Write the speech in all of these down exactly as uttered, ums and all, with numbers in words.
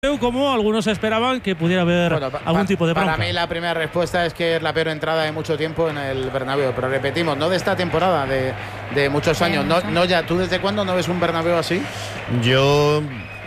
como algunos esperaban que pudiera haber bueno, algún tipo de bronca. Para mí la primera respuesta es que es la peor entrada de mucho tiempo en el Bernabéu, pero repetimos, no de esta temporada, de, de muchos años. No, no ya. ¿Tú desde cuándo no ves un Bernabéu así? Yo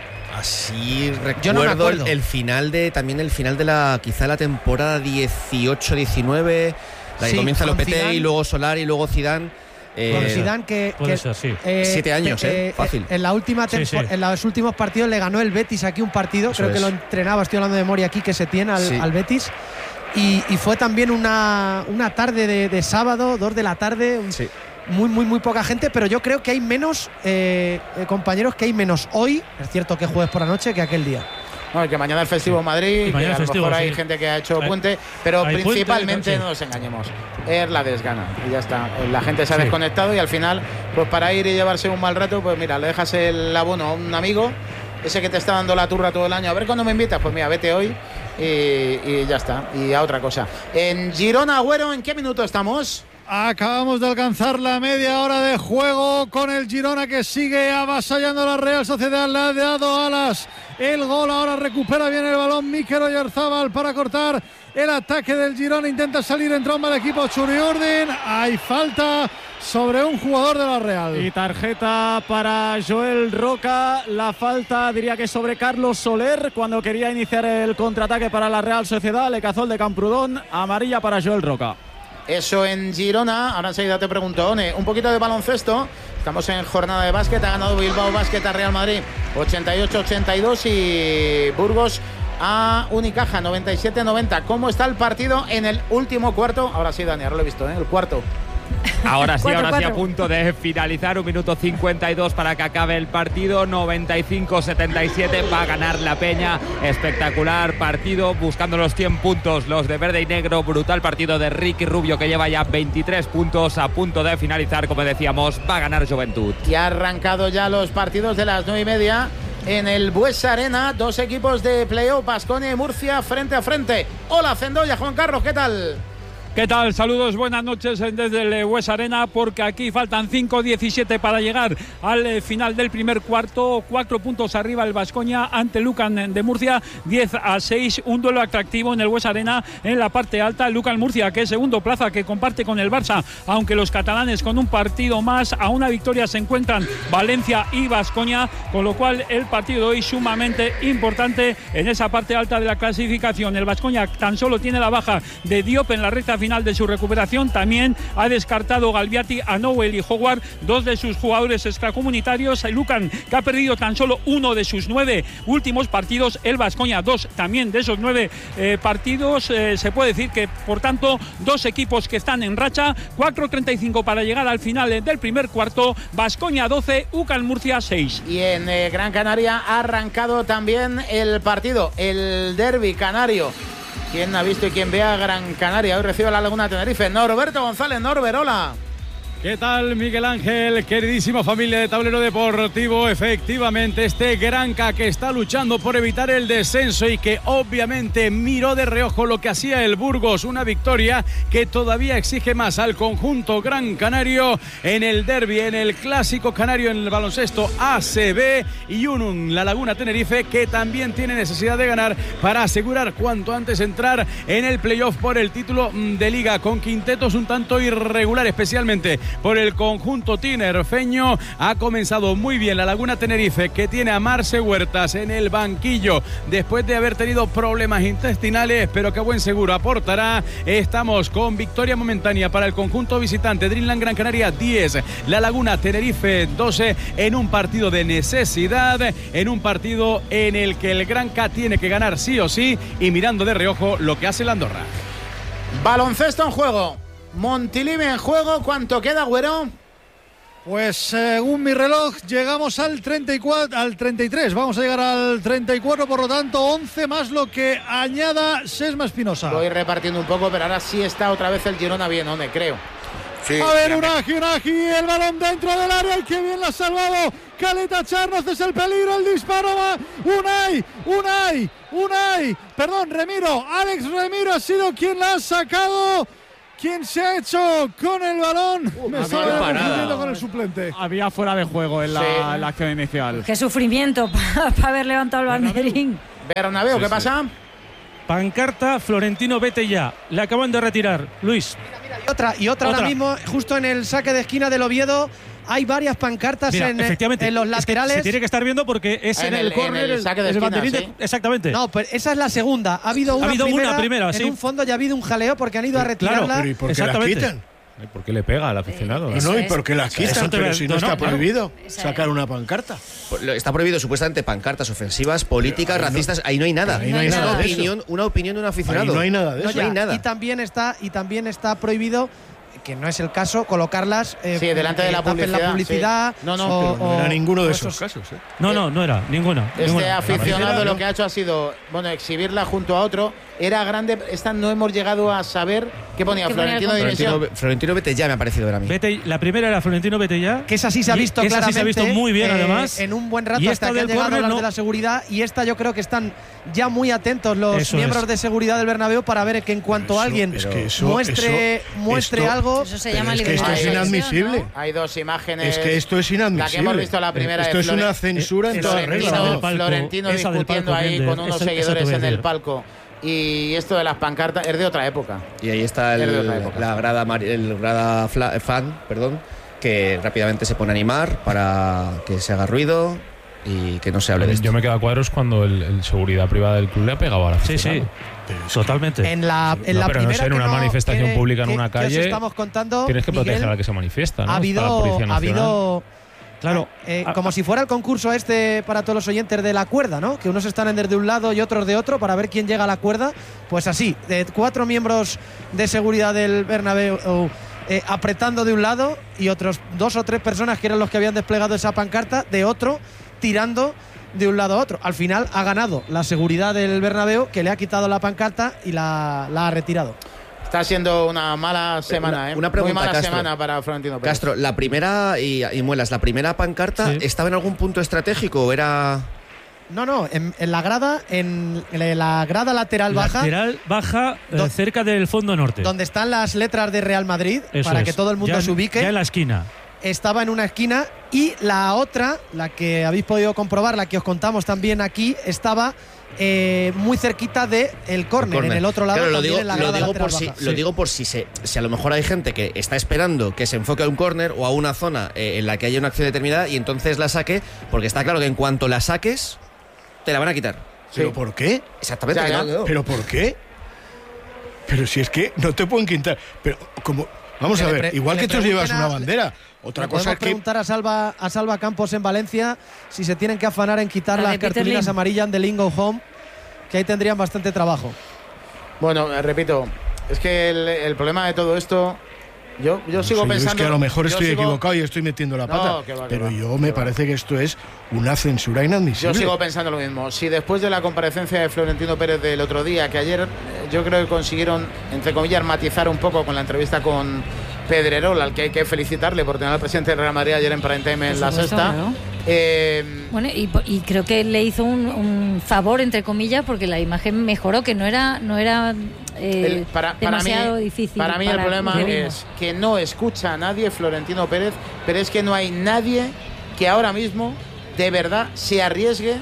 así recuerdo no el, el final de también el final de la quizá la temporada dieciocho diecinueve, la que sí, comienza Lopetegui y luego Solari y luego Zidane. Eh, con Zidane que, que ser, sí. eh, siete años, eh, eh, fácil. En la última sí, sí. en los últimos partidos le ganó el Betis aquí un partido, Eso creo es. que lo entrenaba, estoy hablando de memoria aquí, que se tiene al, sí. al Betis. Y, y fue también una, una tarde de, de sábado, dos de la tarde, sí. muy, muy, muy poca gente, pero yo creo que hay menos eh, eh, compañeros, que hay menos hoy, es cierto que jueves por la noche, que aquel día. No, que mañana el festivo en Madrid, que a lo festivo, mejor hay sí. gente que ha hecho hay, puente, pero principalmente, puente, no nos engañemos, es la desgana y ya está. La gente se ha sí. desconectado y al final, pues para ir y llevarse un mal rato, pues mira, le dejas el abono a un amigo, ese que te está dando la turra todo el año, a ver cuándo me invitas, pues mira, vete hoy y, y ya está, y a otra cosa. En Girona, Agüero, ¿en qué minuto estamos? Acabamos de alcanzar la media hora de juego con el Girona que sigue avasallando a la Real Sociedad. Le ha dado alas el gol, ahora recupera bien el balón Mikel Oyarzabal para cortar el ataque del Girona. Intenta salir en tromba el equipo Churiurdin. Hay falta sobre un jugador de la Real. Y tarjeta para Joel Roca. La falta diría que sobre Carlos Soler cuando quería iniciar el contraataque para la Real Sociedad. Le cazó el de Camprodón. Amarilla para Joel Roca. Eso en Girona. Ahora enseguida te pregunto, One, un poquito de baloncesto. Estamos en jornada de básquet. Ha ganado Bilbao Básquet a Real Madrid ochenta y ocho ochenta y dos y Burgos a Unicaja noventa y siete noventa. ¿Cómo está el partido en el último cuarto? Ahora sí, Dani, ahora lo he visto, ¿eh? El cuarto. Ahora sí, cuatro, ahora cuatro. sí, a punto de finalizar. Un minuto cincuenta y dos para que acabe el partido. noventa y cinco setenta y siete. Va a ganar la Peña. Espectacular partido. Buscando los cien puntos. Los de verde y negro. Brutal partido de Ricky Rubio, que lleva ya veintitrés puntos. A punto de finalizar, como decíamos. Va a ganar Juventud. Y ha arrancado ya los partidos de las nueve y media. En el Buesa Arena, dos equipos de playoff, Baskonia y Murcia, frente a frente. Hola, Cendoya, Juan Carlos, ¿qué tal? ¿Qué tal? Saludos, buenas noches desde el Buesa Arena, porque aquí faltan cinco diecisiete para llegar al final del primer cuarto. Cuatro puntos arriba el Baskonia ante Lucan de Murcia, diez a seis. Un duelo atractivo en el Buesa Arena en la parte alta. Lucan Murcia, que es segundo plaza, que comparte con el Barça, aunque los catalanes con un partido más a una victoria se encuentran Valencia y Baskonia, con lo cual el partido de hoy sumamente importante en esa parte alta de la clasificación. El Baskonia tan solo tiene la baja de Diop en la recta final final de su recuperación. También ha descartado Galbiati a Nowell y Howard, dos de sus jugadores extracomunitarios. Lucan, que ha perdido tan solo uno de sus nueve últimos partidos. El Baskonia, dos también de esos nueve eh, partidos. Eh, se puede decir que, por tanto, dos equipos que están en racha. cuatro treinta y cinco para llegar al final del primer cuarto. Baskonia doce, Ucal Murcia seis. Y en eh, Gran Canaria ha arrancado también el partido, el derbi canario. ¿Quién ha visto y quién ve a Gran Canaria? Hoy recibe la Laguna Tenerife. Norberto González. Norbert, hola. ¿Qué tal, Miguel Ángel? Queridísima familia de Tablero Deportivo, efectivamente este Granca que está luchando por evitar el descenso y que obviamente miró de reojo lo que hacía el Burgos, una victoria que todavía exige más al conjunto gran canario en el derbi, en el clásico canario en el baloncesto A C B, y Unum, la Laguna Tenerife, que también tiene necesidad de ganar para asegurar cuanto antes entrar en el playoff por el título de liga, con quintetos un tanto irregular, especialmente por el conjunto tinerfeño. Ha comenzado muy bien la Laguna Tenerife, que tiene a Marce Huertas en el banquillo después de haber tenido problemas intestinales, pero que a buen seguro aportará. Estamos con victoria momentánea para el conjunto visitante. Dreamland Gran Canaria diez, la Laguna Tenerife doce, en un partido de necesidad, en un partido en el que el Granca tiene que ganar sí o sí, y mirando de reojo lo que hace el Andorra. Baloncesto en juego, Montilivi en juego. ¿Cuánto queda, Güero? Pues según mi reloj llegamos al treinta y cuatro, al treinta y tres, vamos a llegar al treinta y cuatro, por lo tanto once más lo que añada Sesma Espinosa. Voy repartiendo un poco, pero ahora sí está otra vez el Girona bien, ¿no? Me creo. Sí, a ver, Unagi, Unagi, el balón dentro del área, y qué bien lo ha salvado Caleta Charnoz, es el peligro, el disparo va, Unai, Unai, Unai, perdón, Remiro, Alex Remiro ha sido quien la ha sacado. ¿Quién se ha hecho con el balón? Uh, Me estaba confundiendo con el suplente. Había fuera de juego en la, sí. en la acción inicial. Qué sufrimiento para pa haber levantado el banderín. Bernabéu, sí, ¿qué sí. pasa? Pancarta, Florentino, vete ya. Le acaban de retirar. Luis. Mira, mira, y otra, y otra, otra ahora mismo, justo en el saque de esquina del Oviedo. Hay varias pancartas Mira, en, efectivamente, en los laterales. Es que se tiene que estar viendo porque es en, en el, el córner, el, saque de el esquina, ¿sí? de, exactamente. No, pues esa es la segunda. Ha habido una, ha habido primera, una primera, en sí. un fondo ya ha habido un jaleo porque han ido a retirarla. Claro, pero ¿y por qué la quitan? ¿Por qué le pega al aficionado? No, no, ¿y por qué las quitan? Pero si no, no está claro. prohibido sacar una pancarta. Está prohibido supuestamente pancartas ofensivas, políticas, ahí racistas. No, ahí no hay nada. Ahí no hay es nada una, de opinión, eso. una opinión de un aficionado. Ahí no hay nada de eso. No, no hay nada. Y también está, y también está prohibido, que no es el caso, colocarlas eh, sí, delante de la publicidad. La publicidad sí. No, no, o, pero no era ninguno de esos, esos casos. ¿eh? No, no, no era ninguna. Este ninguna. aficionado lo que ha hecho ha sido, bueno, exhibirla junto a otro. Era grande, esta no hemos llegado a saber qué ponía Florentino Dimisión. Florentino, Florentino vete ya, me ha parecido ver a mí. Vete, la primera era Florentino vete ya. Que esa sí se ha visto y, claramente. Esa sí se ha visto muy bien, eh, además. En un buen rato y hasta que han llegado a hablar no. de la seguridad. Y esta yo creo que están ya muy atentos los eso miembros es. de seguridad del Bernabéu para ver que en cuanto eso, alguien es que eso, muestre, eso, muestre esto, algo. Eso se llama es que esto es inadmisible. ¿no? Hay dos imágenes. Es que esto es inadmisible. La que hemos visto la primera. Esto es Flore una censura en toda regla. Florentino, Florentino discutiendo ahí con unos seguidores en el palco. Y esto de las pancartas es de otra época. Y ahí está el, la grada, el grada fan, perdón, que rápidamente se pone a animar para que se haga ruido y que no se hable de esto. Yo me quedo a cuadros cuando el, el seguridad privada del club le ha pegado a la Sí, sí. Totalmente. En la, en no, la pero primera no sé, en una no, manifestación que, pública en que, una calle. Que estamos contando, tienes que proteger Miguel, a la que se manifiesta, ¿no? Ha habido, ha habido Claro, eh, ah, como si fuera el concurso este para todos los oyentes de la cuerda, ¿no? Que unos están de un lado y otros de otro para ver quién llega a la cuerda. Pues así, de cuatro miembros de seguridad del Bernabéu eh, apretando de un lado y otros dos o tres personas que eran los que habían desplegado esa pancarta de otro tirando de un lado a otro. Al final ha ganado la seguridad del Bernabéu, que le ha quitado la pancarta y la, la ha retirado. Está siendo una mala semana, una, ¿eh? Una pregunta, Muy mala Castro. semana para Florentino Pérez. Castro, la primera, y, y Muelas, la primera pancarta, sí. ¿estaba en algún punto estratégico o era...? No, no, en, en la grada, en, en la grada lateral baja. Lateral baja, eh, cerca del fondo norte. Donde están las letras de Real Madrid, Eso para es. que todo el mundo ya, se ubique. Ya en la esquina. Estaba en una esquina y la otra, la que habéis podido comprobar, la que os contamos también aquí, estaba eh, muy cerquita del de córner, en el otro lado. Claro, lo también digo, en la lo grada digo lateral por si, baja. lo Sí. digo por si, se, si a lo mejor hay gente que está esperando que se enfoque a un córner o a una zona eh, en la que haya una acción determinada y entonces la saque, porque está claro que en cuanto la saques, te la van a quitar. ¿Pero sí. por qué? Exactamente. Ya, ya. No, no. ¿Pero por qué? Pero si es que no te pueden quitar. Pero como vamos Que a le ver, pre- igual le que tú llevas pregunten a- una bandera. Otra Le cosa podemos es que preguntar a Salva, a Salva Campos en Valencia si se tienen que afanar en quitar La de las Peter cartulinas Lim. amarillas de Lingo Home, que ahí tendrían bastante trabajo. Bueno, eh, repito, es que el, el problema de todo esto, yo, yo sigo sí, pensando. es que a lo mejor yo estoy sigo, equivocado y estoy metiendo la pata. No, que va, que pero va, yo que me va. parece que esto es una censura inadmisible. Yo sigo pensando lo mismo. Si después de la comparecencia de Florentino Pérez del otro día, que ayer eh, yo creo que consiguieron, entre comillas, matizar un poco con la entrevista con Pedrerol, al que hay que felicitarle por tener al presidente del Real Madrid ayer en prime time en la sexta. Claro. Eh, Bueno, y, y creo que le hizo un, un favor, entre comillas, porque la imagen mejoró, que no era, no era eh, el- para, para demasiado mí, difícil. Para mí el problema lo que vimos. es que no escucha a nadie Florentino Pérez, pero es que no hay nadie que ahora mismo de verdad se arriesgue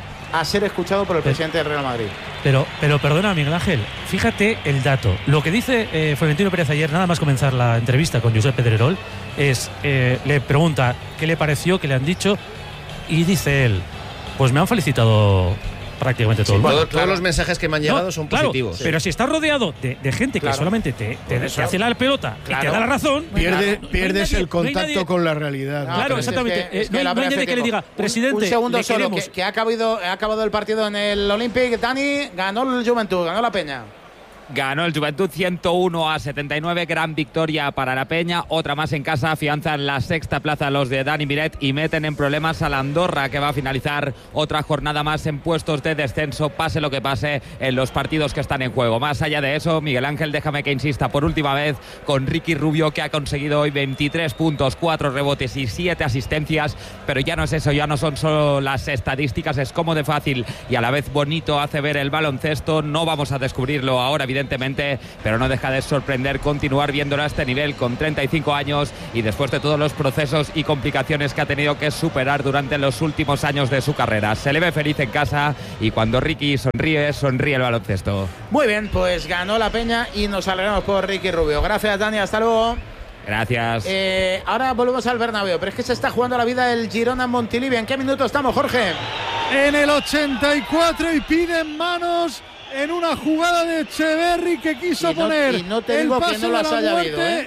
a ser escuchado por el presidente del Real Madrid. Pero, pero perdona, Miguel Ángel, fíjate el dato. Lo que dice eh, Florentino Pérez ayer, nada más comenzar la entrevista con Josep Pedrerol, es, eh, le pregunta qué le pareció, qué le han dicho, y dice él, pues me han felicitado prácticamente todo Sí, el mundo. todo, todos los mensajes que me han llegado No, son claro, positivos. Pero si estás rodeado de, de gente Claro. que solamente te, te, Por eso. te hace la pelota Claro. y te da la razón, Pierde- claro, no hay pierdes nadie- el contacto no hay nadie- con la realidad. No, Claro, pero es exactamente. que- es Eh, que no la hay- no hay hace nadie que le tiempo. diga, Un- presidente, un segundo le solo, queremos. que, que ha, acabado, ha acabado el partido en el Olympic. Dani ganó el Juventud, ganó la Peña. Ganó el Juventud ciento uno a setenta y nueve, gran victoria para la Peña, otra más en casa, afianzan la sexta plaza los de Dani Miret y meten en problemas a la Andorra, que va a finalizar otra jornada más en puestos de descenso, pase lo que pase en los partidos que están en juego. Más allá de eso, Miguel Ángel, déjame que insista por última vez con Ricky Rubio, que ha conseguido hoy veintitrés puntos, cuatro rebotes y siete asistencias, pero ya no es eso, ya no son solo las estadísticas, es cómo de fácil y a la vez bonito hace ver el baloncesto. No vamos a descubrirlo ahora, evidentemente, pero no deja de sorprender continuar viéndola a este nivel con treinta y cinco años y después de todos los procesos y complicaciones que ha tenido que superar durante los últimos años de su carrera. Se le ve feliz en casa y cuando Ricky sonríe, sonríe el baloncesto. Muy bien, pues ganó la Peña y nos alegramos por Ricky Rubio. Gracias, Dani, hasta luego. Gracias. Eh, ahora volvemos al Bernabéu, pero es que se está jugando la vida el Girona en Montilivi. ¿En qué minuto estamos, Jorge? En el ochenta y cuatro y piden manos en una jugada de Echeverri que quiso y no, poner y no te el digo paso que no las haya habido, ¿eh?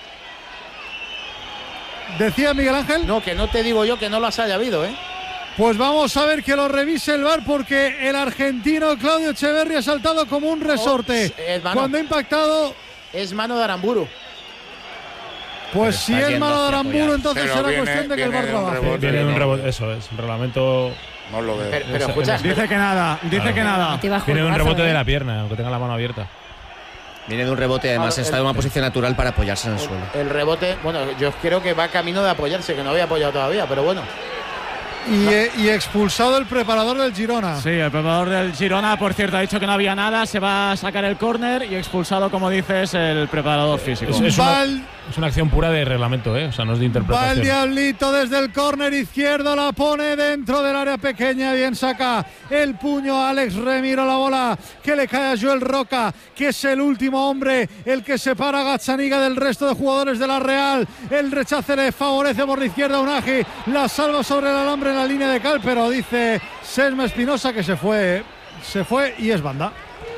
¿Decía Miguel Ángel? No, que no te digo yo que no las haya habido, ¿eh? Pues vamos a ver que lo revise el V A R porque el argentino Claudio Echeverri ha saltado como un resorte. Oh, cuando ha impactado... Es mano de Aramburu. Pues si es mano de Aramburu, entonces pero será viene, cuestión de que el V A R trabaje. Viene un rebote, eso es, un reglamento... No lo veo. Pero, pero escucha, dice pero, que nada, dice claro. que nada. Viene de un rebote de la pierna, aunque tenga la mano abierta. Viene de un rebote, además claro, está en una posición natural para apoyarse en el, el suelo. El rebote, bueno, yo creo que va camino de apoyarse, que no había apoyado todavía, pero bueno. Y, no. y expulsado el preparador del Girona. Sí, el preparador del Girona, por cierto, ha dicho que no había nada, se va a sacar el córner y expulsado, como dices, el preparador físico. Es, es, una, es una acción pura de reglamento, ¿eh? O sea, no es de interpretación. Va el Diablito desde el córner izquierdo, la pone dentro del área pequeña, bien saca el puño Alex Remiro, la bola que le cae a Joel Roca, que es el último hombre, el que separa a Gazzaniga del resto de jugadores de la Real. El rechace le favorece por la izquierda a Unagi, la salva sobre el alambre en la línea de cal, pero dice Sesma Espinosa que se fue, se fue y es banda.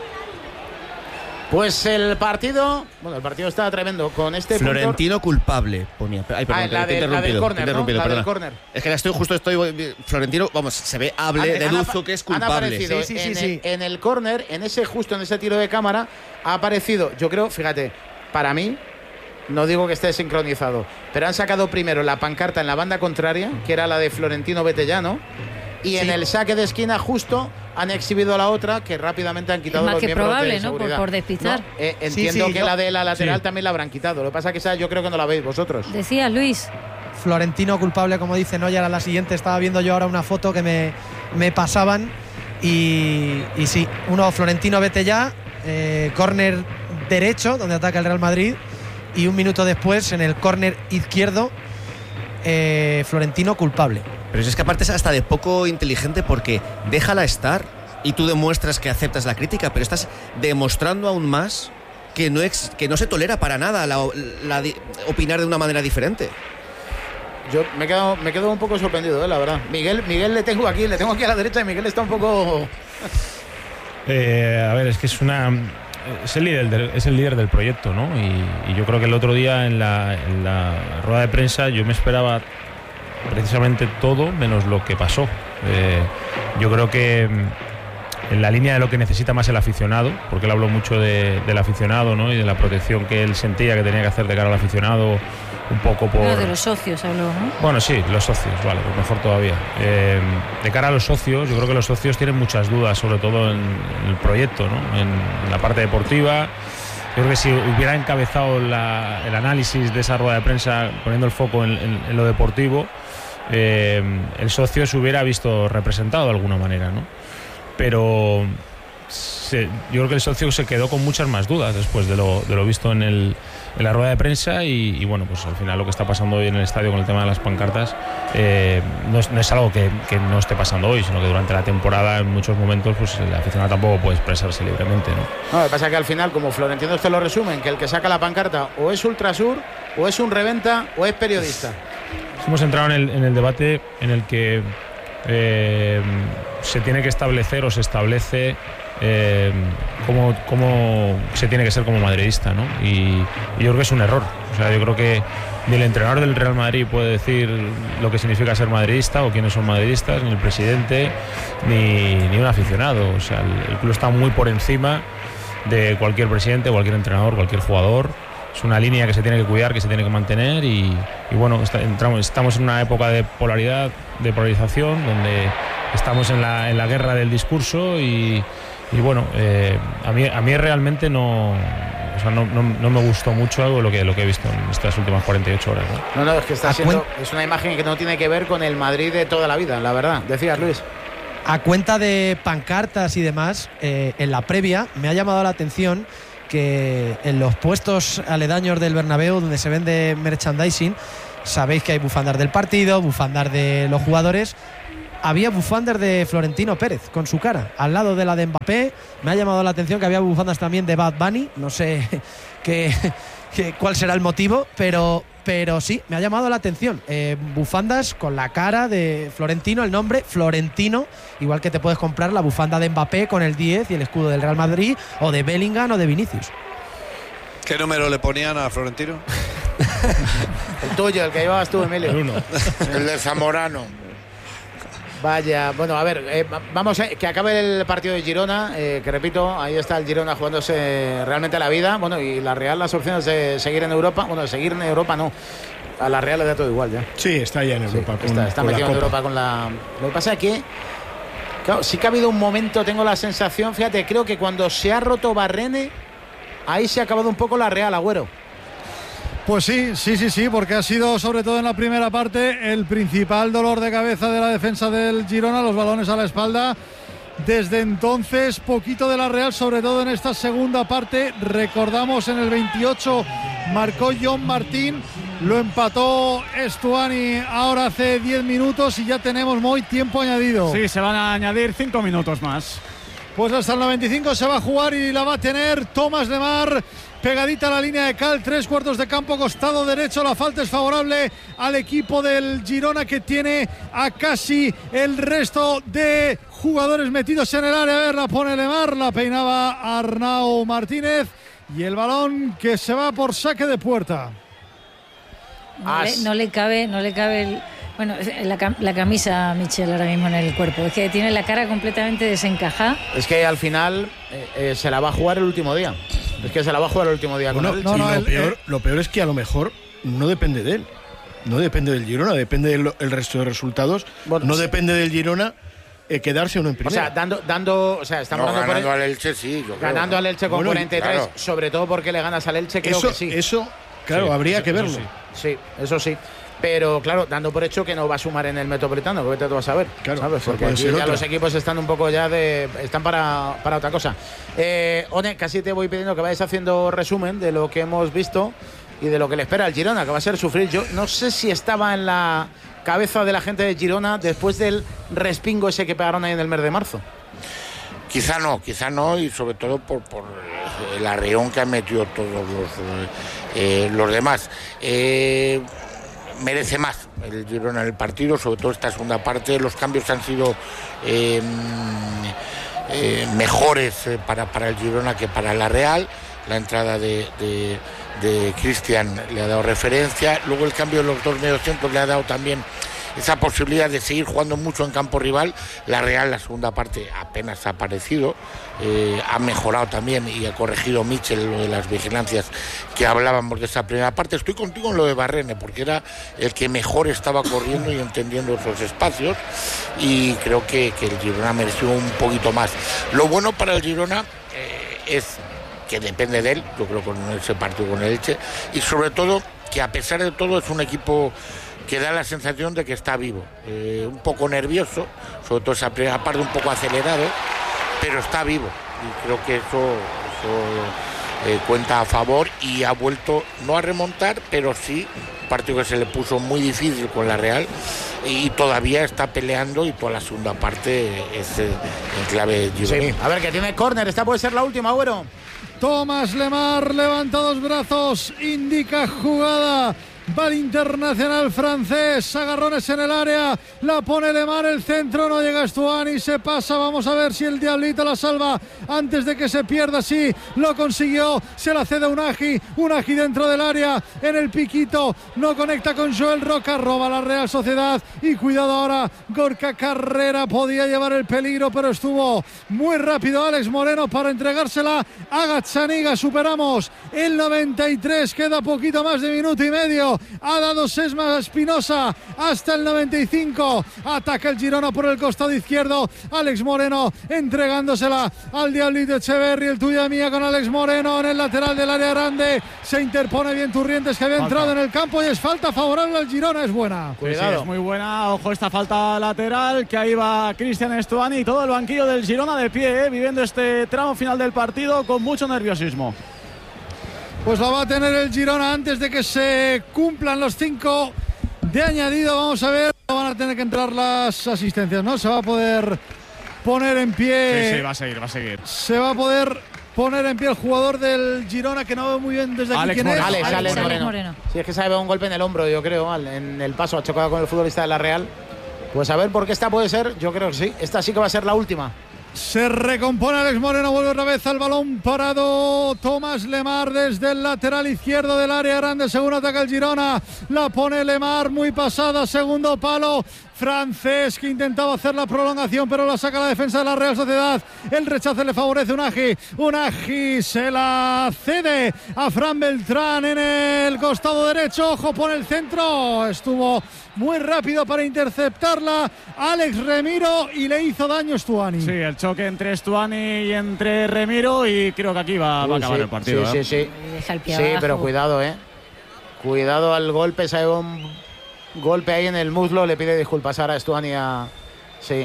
Pues el partido, bueno, el partido estaba tremendo con este Florentino punto. culpable, ponía. Ay, perdón, ah, la, te, de, te la del córner, ¿no? La del córner. Es que la estoy justo estoy Florentino, vamos, se ve hable, deduzco que es culpable. Sí, sí, sí, en, sí. El, en el córner, en ese justo en ese tiro de cámara ha aparecido, yo creo, fíjate, para mí no digo que esté sincronizado, pero han sacado primero la pancarta en la banda contraria, que era la de Florentino Betellano, y sí. en el saque de esquina justo han exhibido la otra, que rápidamente han quitado es más los que miembros probable, de seguridad. ¿no? Por, por despistar. No, eh, entiendo sí, sí, que yo, la de la lateral sí. también la habrán quitado. Lo que pasa es que esa yo creo que no la veis vosotros. Decía Luis. Florentino culpable, como dice Noya, era la siguiente. Estaba viendo yo ahora una foto que me, me pasaban y, y sí, uno Florentino Betellá, eh, córner derecho, donde ataca el Real Madrid, y un minuto después en el córner izquierdo eh, Florentino culpable. Pero es que aparte es hasta de poco inteligente porque déjala estar y tú demuestras que aceptas la crítica, pero estás demostrando aún más que no, ex, que no se tolera para nada la, la, la opinar de una manera diferente. Yo me quedo, me quedo un poco sorprendido, ¿eh? La verdad. Miguel, Miguel le tengo aquí, le tengo aquí a la derecha y Miguel está un poco... eh, a ver, es que es una... Es el líder del, es el líder del proyecto, ¿no? Y, y yo creo que el otro día en la, en la rueda de prensa yo me esperaba precisamente todo menos lo que pasó. Eh, yo creo que en la línea de lo que necesita más el aficionado, porque él habló mucho de, del aficionado, ¿no? Y de la protección que él sentía que tenía que hacer de cara al aficionado, un poco por... No, de los socios habló, ¿no? Bueno, sí, los socios, vale, pues mejor todavía. Eh, de cara a los socios, yo creo que los socios tienen muchas dudas, sobre todo en, en el proyecto, ¿no? En, en la parte deportiva. Yo creo que si hubiera encabezado la, el análisis de esa rueda de prensa poniendo el foco en, en, en lo deportivo, eh, el socio se hubiera visto representado de alguna manera, ¿no? Pero se, yo creo que el socio se quedó con muchas más dudas después de lo, de lo visto en, el, en la rueda de prensa y, y bueno, pues al final lo que está pasando hoy en el estadio con el tema de las pancartas eh, no, es, no es algo que, que no esté pasando hoy, sino que durante la temporada en muchos momentos pues el aficionado tampoco puede expresarse libremente, ¿no? No, lo que pasa es que al final, como Florentino usted lo resumen, que el que saca la pancarta o es Ultrasur, o es un reventa, o es periodista. Hemos entrado en el, en el debate en el que eh, se tiene que establecer o se establece eh, cómo, cómo se tiene que ser como madridista, ¿no? Y, y yo creo que es un error. O sea, yo creo que ni el entrenador del Real Madrid puede decir lo que significa ser madridista o quiénes son madridistas, ni el presidente, ni, ni un aficionado. O sea, el, el club está muy por encima de cualquier presidente, cualquier entrenador, cualquier jugador. Es una línea que se tiene que cuidar, que se tiene que mantener y, y bueno, está, entramos, estamos en una época de polaridad, de polarización, donde estamos en la, en la guerra del discurso y, y bueno, eh, a, mí, a mí realmente no, o sea, no, no, no me gustó mucho lo que, lo que he visto en estas últimas cuarenta y ocho horas. No, no, no es que está siendo, es una imagen que no tiene que ver con el Madrid de toda la vida, la verdad. Decías, Luis. A cuenta de pancartas y demás, eh, en la previa me ha llamado la atención que en los puestos aledaños del Bernabéu, donde se vende merchandising, sabéis que hay bufandas del partido, bufandas de los jugadores. Había bufandas de Florentino Pérez con su cara al lado de la de Mbappé. Me ha llamado la atención que había bufandas también de Bad Bunny. No sé qué, qué, cuál será el motivo, pero, pero sí, me ha llamado la atención. Eh, bufandas con la cara de Florentino, el nombre Florentino, igual que te puedes comprar la bufanda de Mbappé con el diez y el escudo del Real Madrid, o de Bellingham o de Vinicius. ¿Qué número le ponían a Florentino? El tuyo, el que llevabas tú, Emilio. El uno. El de Zamorano. Vaya, bueno, a ver, eh, vamos a que acabe el partido de Girona, eh, que repito, ahí está el Girona jugándose realmente la vida, bueno, y la Real las opciones de seguir en Europa, bueno, de seguir en Europa no, a la Real le da todo igual ya. Sí, está ya en Europa. Sí, con, está está con metido en Europa con la... Lo que pasa es que, claro, sí que ha habido un momento, tengo la sensación, fíjate, creo que cuando se ha roto Barrene, ahí se ha acabado un poco la Real, Agüero. Pues sí, sí, sí, sí, porque ha sido sobre todo en la primera parte el principal dolor de cabeza de la defensa del Girona, los balones a la espalda. Desde entonces, poquito de la Real, sobre todo en esta segunda parte. Recordamos en el veintiocho marcó John Martín, lo empató Estuani ahora hace diez minutos y ya tenemos muy tiempo añadido. Sí, se van a añadir cinco minutos más. Pues hasta el noventa y cinco se va a jugar y la va a tener Thomas Lemar. Pegadita a la línea de cal, tres cuartos de campo, costado derecho. La falta es favorable al equipo del Girona, que tiene a casi el resto de jugadores metidos en el área. A ver, la pone Lemar, la peinaba Arnau Martínez y el balón que se va por saque de puerta. No le, no le cabe, no le cabe el, bueno, la, la camisa a Michel ahora mismo en el cuerpo. Es que tiene la cara completamente desencajada. Es que al final eh, eh, se la va a jugar el último día. Es que se la va a jugar el último día con bueno, él. No, no, sí, lo, peor, lo peor es que a lo mejor no depende de él. No depende del Girona, depende del el resto de resultados. Bueno, no sí. depende del Girona eh, quedarse uno en primera. O sea, dando, dando o sea, estamos no, dando ganando por el, al Elche, sí. Yo ganando creo. al Elche con bueno, cuarenta y tres, claro. Sobre todo porque le ganas al Elche, creo eso, que sí. Eso, claro, sí, habría eso, que verlo. Eso sí. sí, eso sí. Pero claro, dando por hecho que no va a sumar en el Metropolitano, que te vas a ver, claro, ¿sabes? Porque aquí ya los equipos están un poco ya de... están para, para otra cosa. Eh, One, casi te voy pidiendo que vayas haciendo resumen de lo que hemos visto y de lo que le espera al Girona, que va a ser sufrir. Yo no sé si estaba en la cabeza de la gente de Girona después del respingo ese que pegaron ahí en el mes de marzo. Quizá no, quizá no, y sobre todo por, por el arreón que han metido todos los, eh, los demás. Eh, merece más el Girona en el partido, sobre todo esta segunda parte. Los cambios han sido eh, eh, mejores para, para el Girona que para la Real. La entrada de, de, de Cristian le ha dado referencia, luego el cambio de los dos mediocentros le ha dado también esa posibilidad de seguir jugando mucho en campo rival. La Real, la segunda parte, apenas ha aparecido, eh, ha mejorado también y ha corregido Michel lo de las vigilancias que hablábamos de esa primera parte. Estoy contigo en lo de Barrene, porque era el que mejor estaba corriendo y entendiendo esos espacios, y creo que, que el Girona mereció un poquito más. Lo bueno para el Girona eh, es que depende de él, yo creo, con ese partido con el Elche, y sobre todo que a pesar de todo es un equipo que da la sensación de que está vivo, eh, un poco nervioso, sobre todo esa primera parte un poco acelerado, pero está vivo, y creo que eso, eso eh, cuenta a favor, y ha vuelto no a remontar, pero sí un partido que se le puso muy difícil con la Real, y todavía está peleando, y toda la segunda parte es eh, en clave gironí. Sí. A ver, que tiene córner, esta puede ser la última, Agüero. Thomas Lemar levanta dos brazos, indica jugada. Va el internacional francés, agarrones en el área, la pone Lemar, el centro, no llega Estuani, se pasa, vamos a ver si el Diablito la salva antes de que se pierda. Sí, lo consiguió, se la cede Unagi, Unagi dentro del área, en el piquito, no conecta con Joel Roca, roba la Real Sociedad, y cuidado ahora, Gorka Carrera podía llevar el peligro, pero estuvo muy rápido Alex Moreno para entregársela a Gazzaniga. Superamos el noventa y tres, queda poquito más de minuto y medio ha dado Sesma Espinosa hasta el noventa y cinco. Ataca el Girona por el costado izquierdo. Alex Moreno entregándosela al Diablito Echeverri. El tuya mía con Alex Moreno en el lateral del área grande. Se interpone bien Turrientes, que había falta. entrado en el campo, y es falta favorable al Girona. Es buena. Cuidado. Sí, sí, es muy buena. Ojo esta falta lateral, que ahí va Cristian Estuani y todo el banquillo del Girona de pie, eh, viviendo este tramo final del partido con mucho nerviosismo. Pues la va a tener el Girona antes de que se cumplan los cinco de añadido. Vamos a ver, van a tener que entrar las asistencias, ¿no? Se va a poder poner en pie. Sí, sí, va a seguir, va a seguir. Se va a poder poner en pie el jugador del Girona, que no veo muy bien desde aquí. Alex ¿Quién Moreno. es? Alex, Alex, Alex, Alex Moreno. Moreno. Sí, es que se ha llevado un golpe en el hombro, yo creo, mal, en el paso. Ha chocado con el futbolista de la Real. Pues a ver por qué esta puede ser. Yo creo que sí. Esta sí que va a ser la última. Se recompone Alex Moreno, vuelve otra vez al balón parado Tomás Lemar desde el lateral izquierdo del área grande, según ataca el Girona, la pone Lemar muy pasada, segundo palo, francés que intentaba hacer la prolongación pero la saca la defensa de la Real Sociedad, el rechace le favorece Unagi, Unagi se la cede a Fran Beltrán en el costado derecho, ojo por el centro, estuvo muy rápido para interceptarla Alex Remiro y le hizo daño Estuani. Sí, el choque entre Estuani y entre Remiro, y creo que aquí va, va a acabar sí, el partido. Sí, ¿eh? sí, sí. Deja el pie sí, abajo. pero cuidado, eh. Cuidado al golpe, se ha llevado un golpe ahí en el muslo, le pide disculpas ahora a Estuani a... Sí.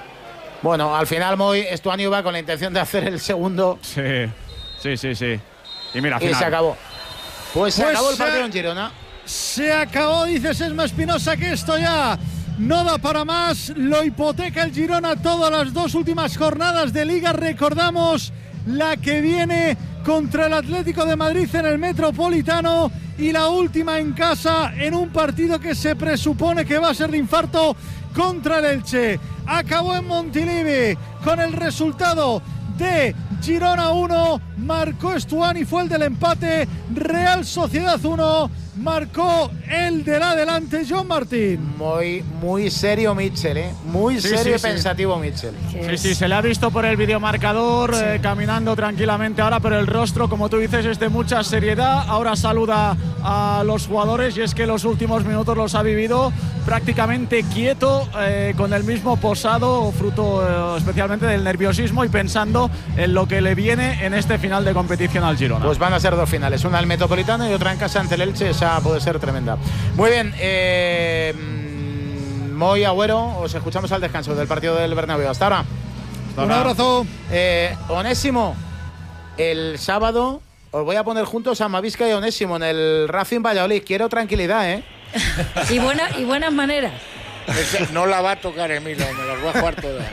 Bueno, al final Moy, Estuani va con la intención de hacer el segundo. Sí, sí, sí, sí. Y mira, y final. se acabó. Pues se pues acabó el se... partido en Girona. Se acabó, dice Sesma Espinosa, que esto ya no da para más. Lo hipoteca el Girona todas las dos últimas jornadas de Liga. Recordamos la que viene contra el Atlético de Madrid en el Metropolitano y la última en casa en un partido que se presupone que va a ser de infarto contra el Elche. Acabó en Montilivi con el resultado de Girona uno, marcó Estuani, fue el del empate. Real Sociedad uno, marcó el del adelante John Martín. Muy, muy serio Mitchell, ¿eh? Muy sí, serio sí, y pensativo sí. Mitchell. Sí, sí, se le ha visto por el videomarcador, sí. eh, caminando tranquilamente ahora, pero el rostro, como tú dices, es de mucha seriedad. Ahora saluda a los jugadores, y es que los últimos minutos los ha vivido prácticamente quieto, eh, con el mismo posado, fruto eh, especialmente del nerviosismo y pensando en lo que le viene en este final de competición al Girona. Pues van a ser dos finales, una al Metropolitano y otra en casa ante el Elche. Esa puede ser tremenda. Muy bien, eh, Moy, Agüero, os escuchamos al descanso del partido del Bernabéu. Hasta ahora. Hasta Un abrazo. Eh, Onésimo, el sábado os voy a poner juntos a Mavisca y Onésimo en el Racing Valladolid. Quiero tranquilidad, ¿eh? y, buena, y buenas maneras. No la va a tocar Emilio, me las voy a jugar todas.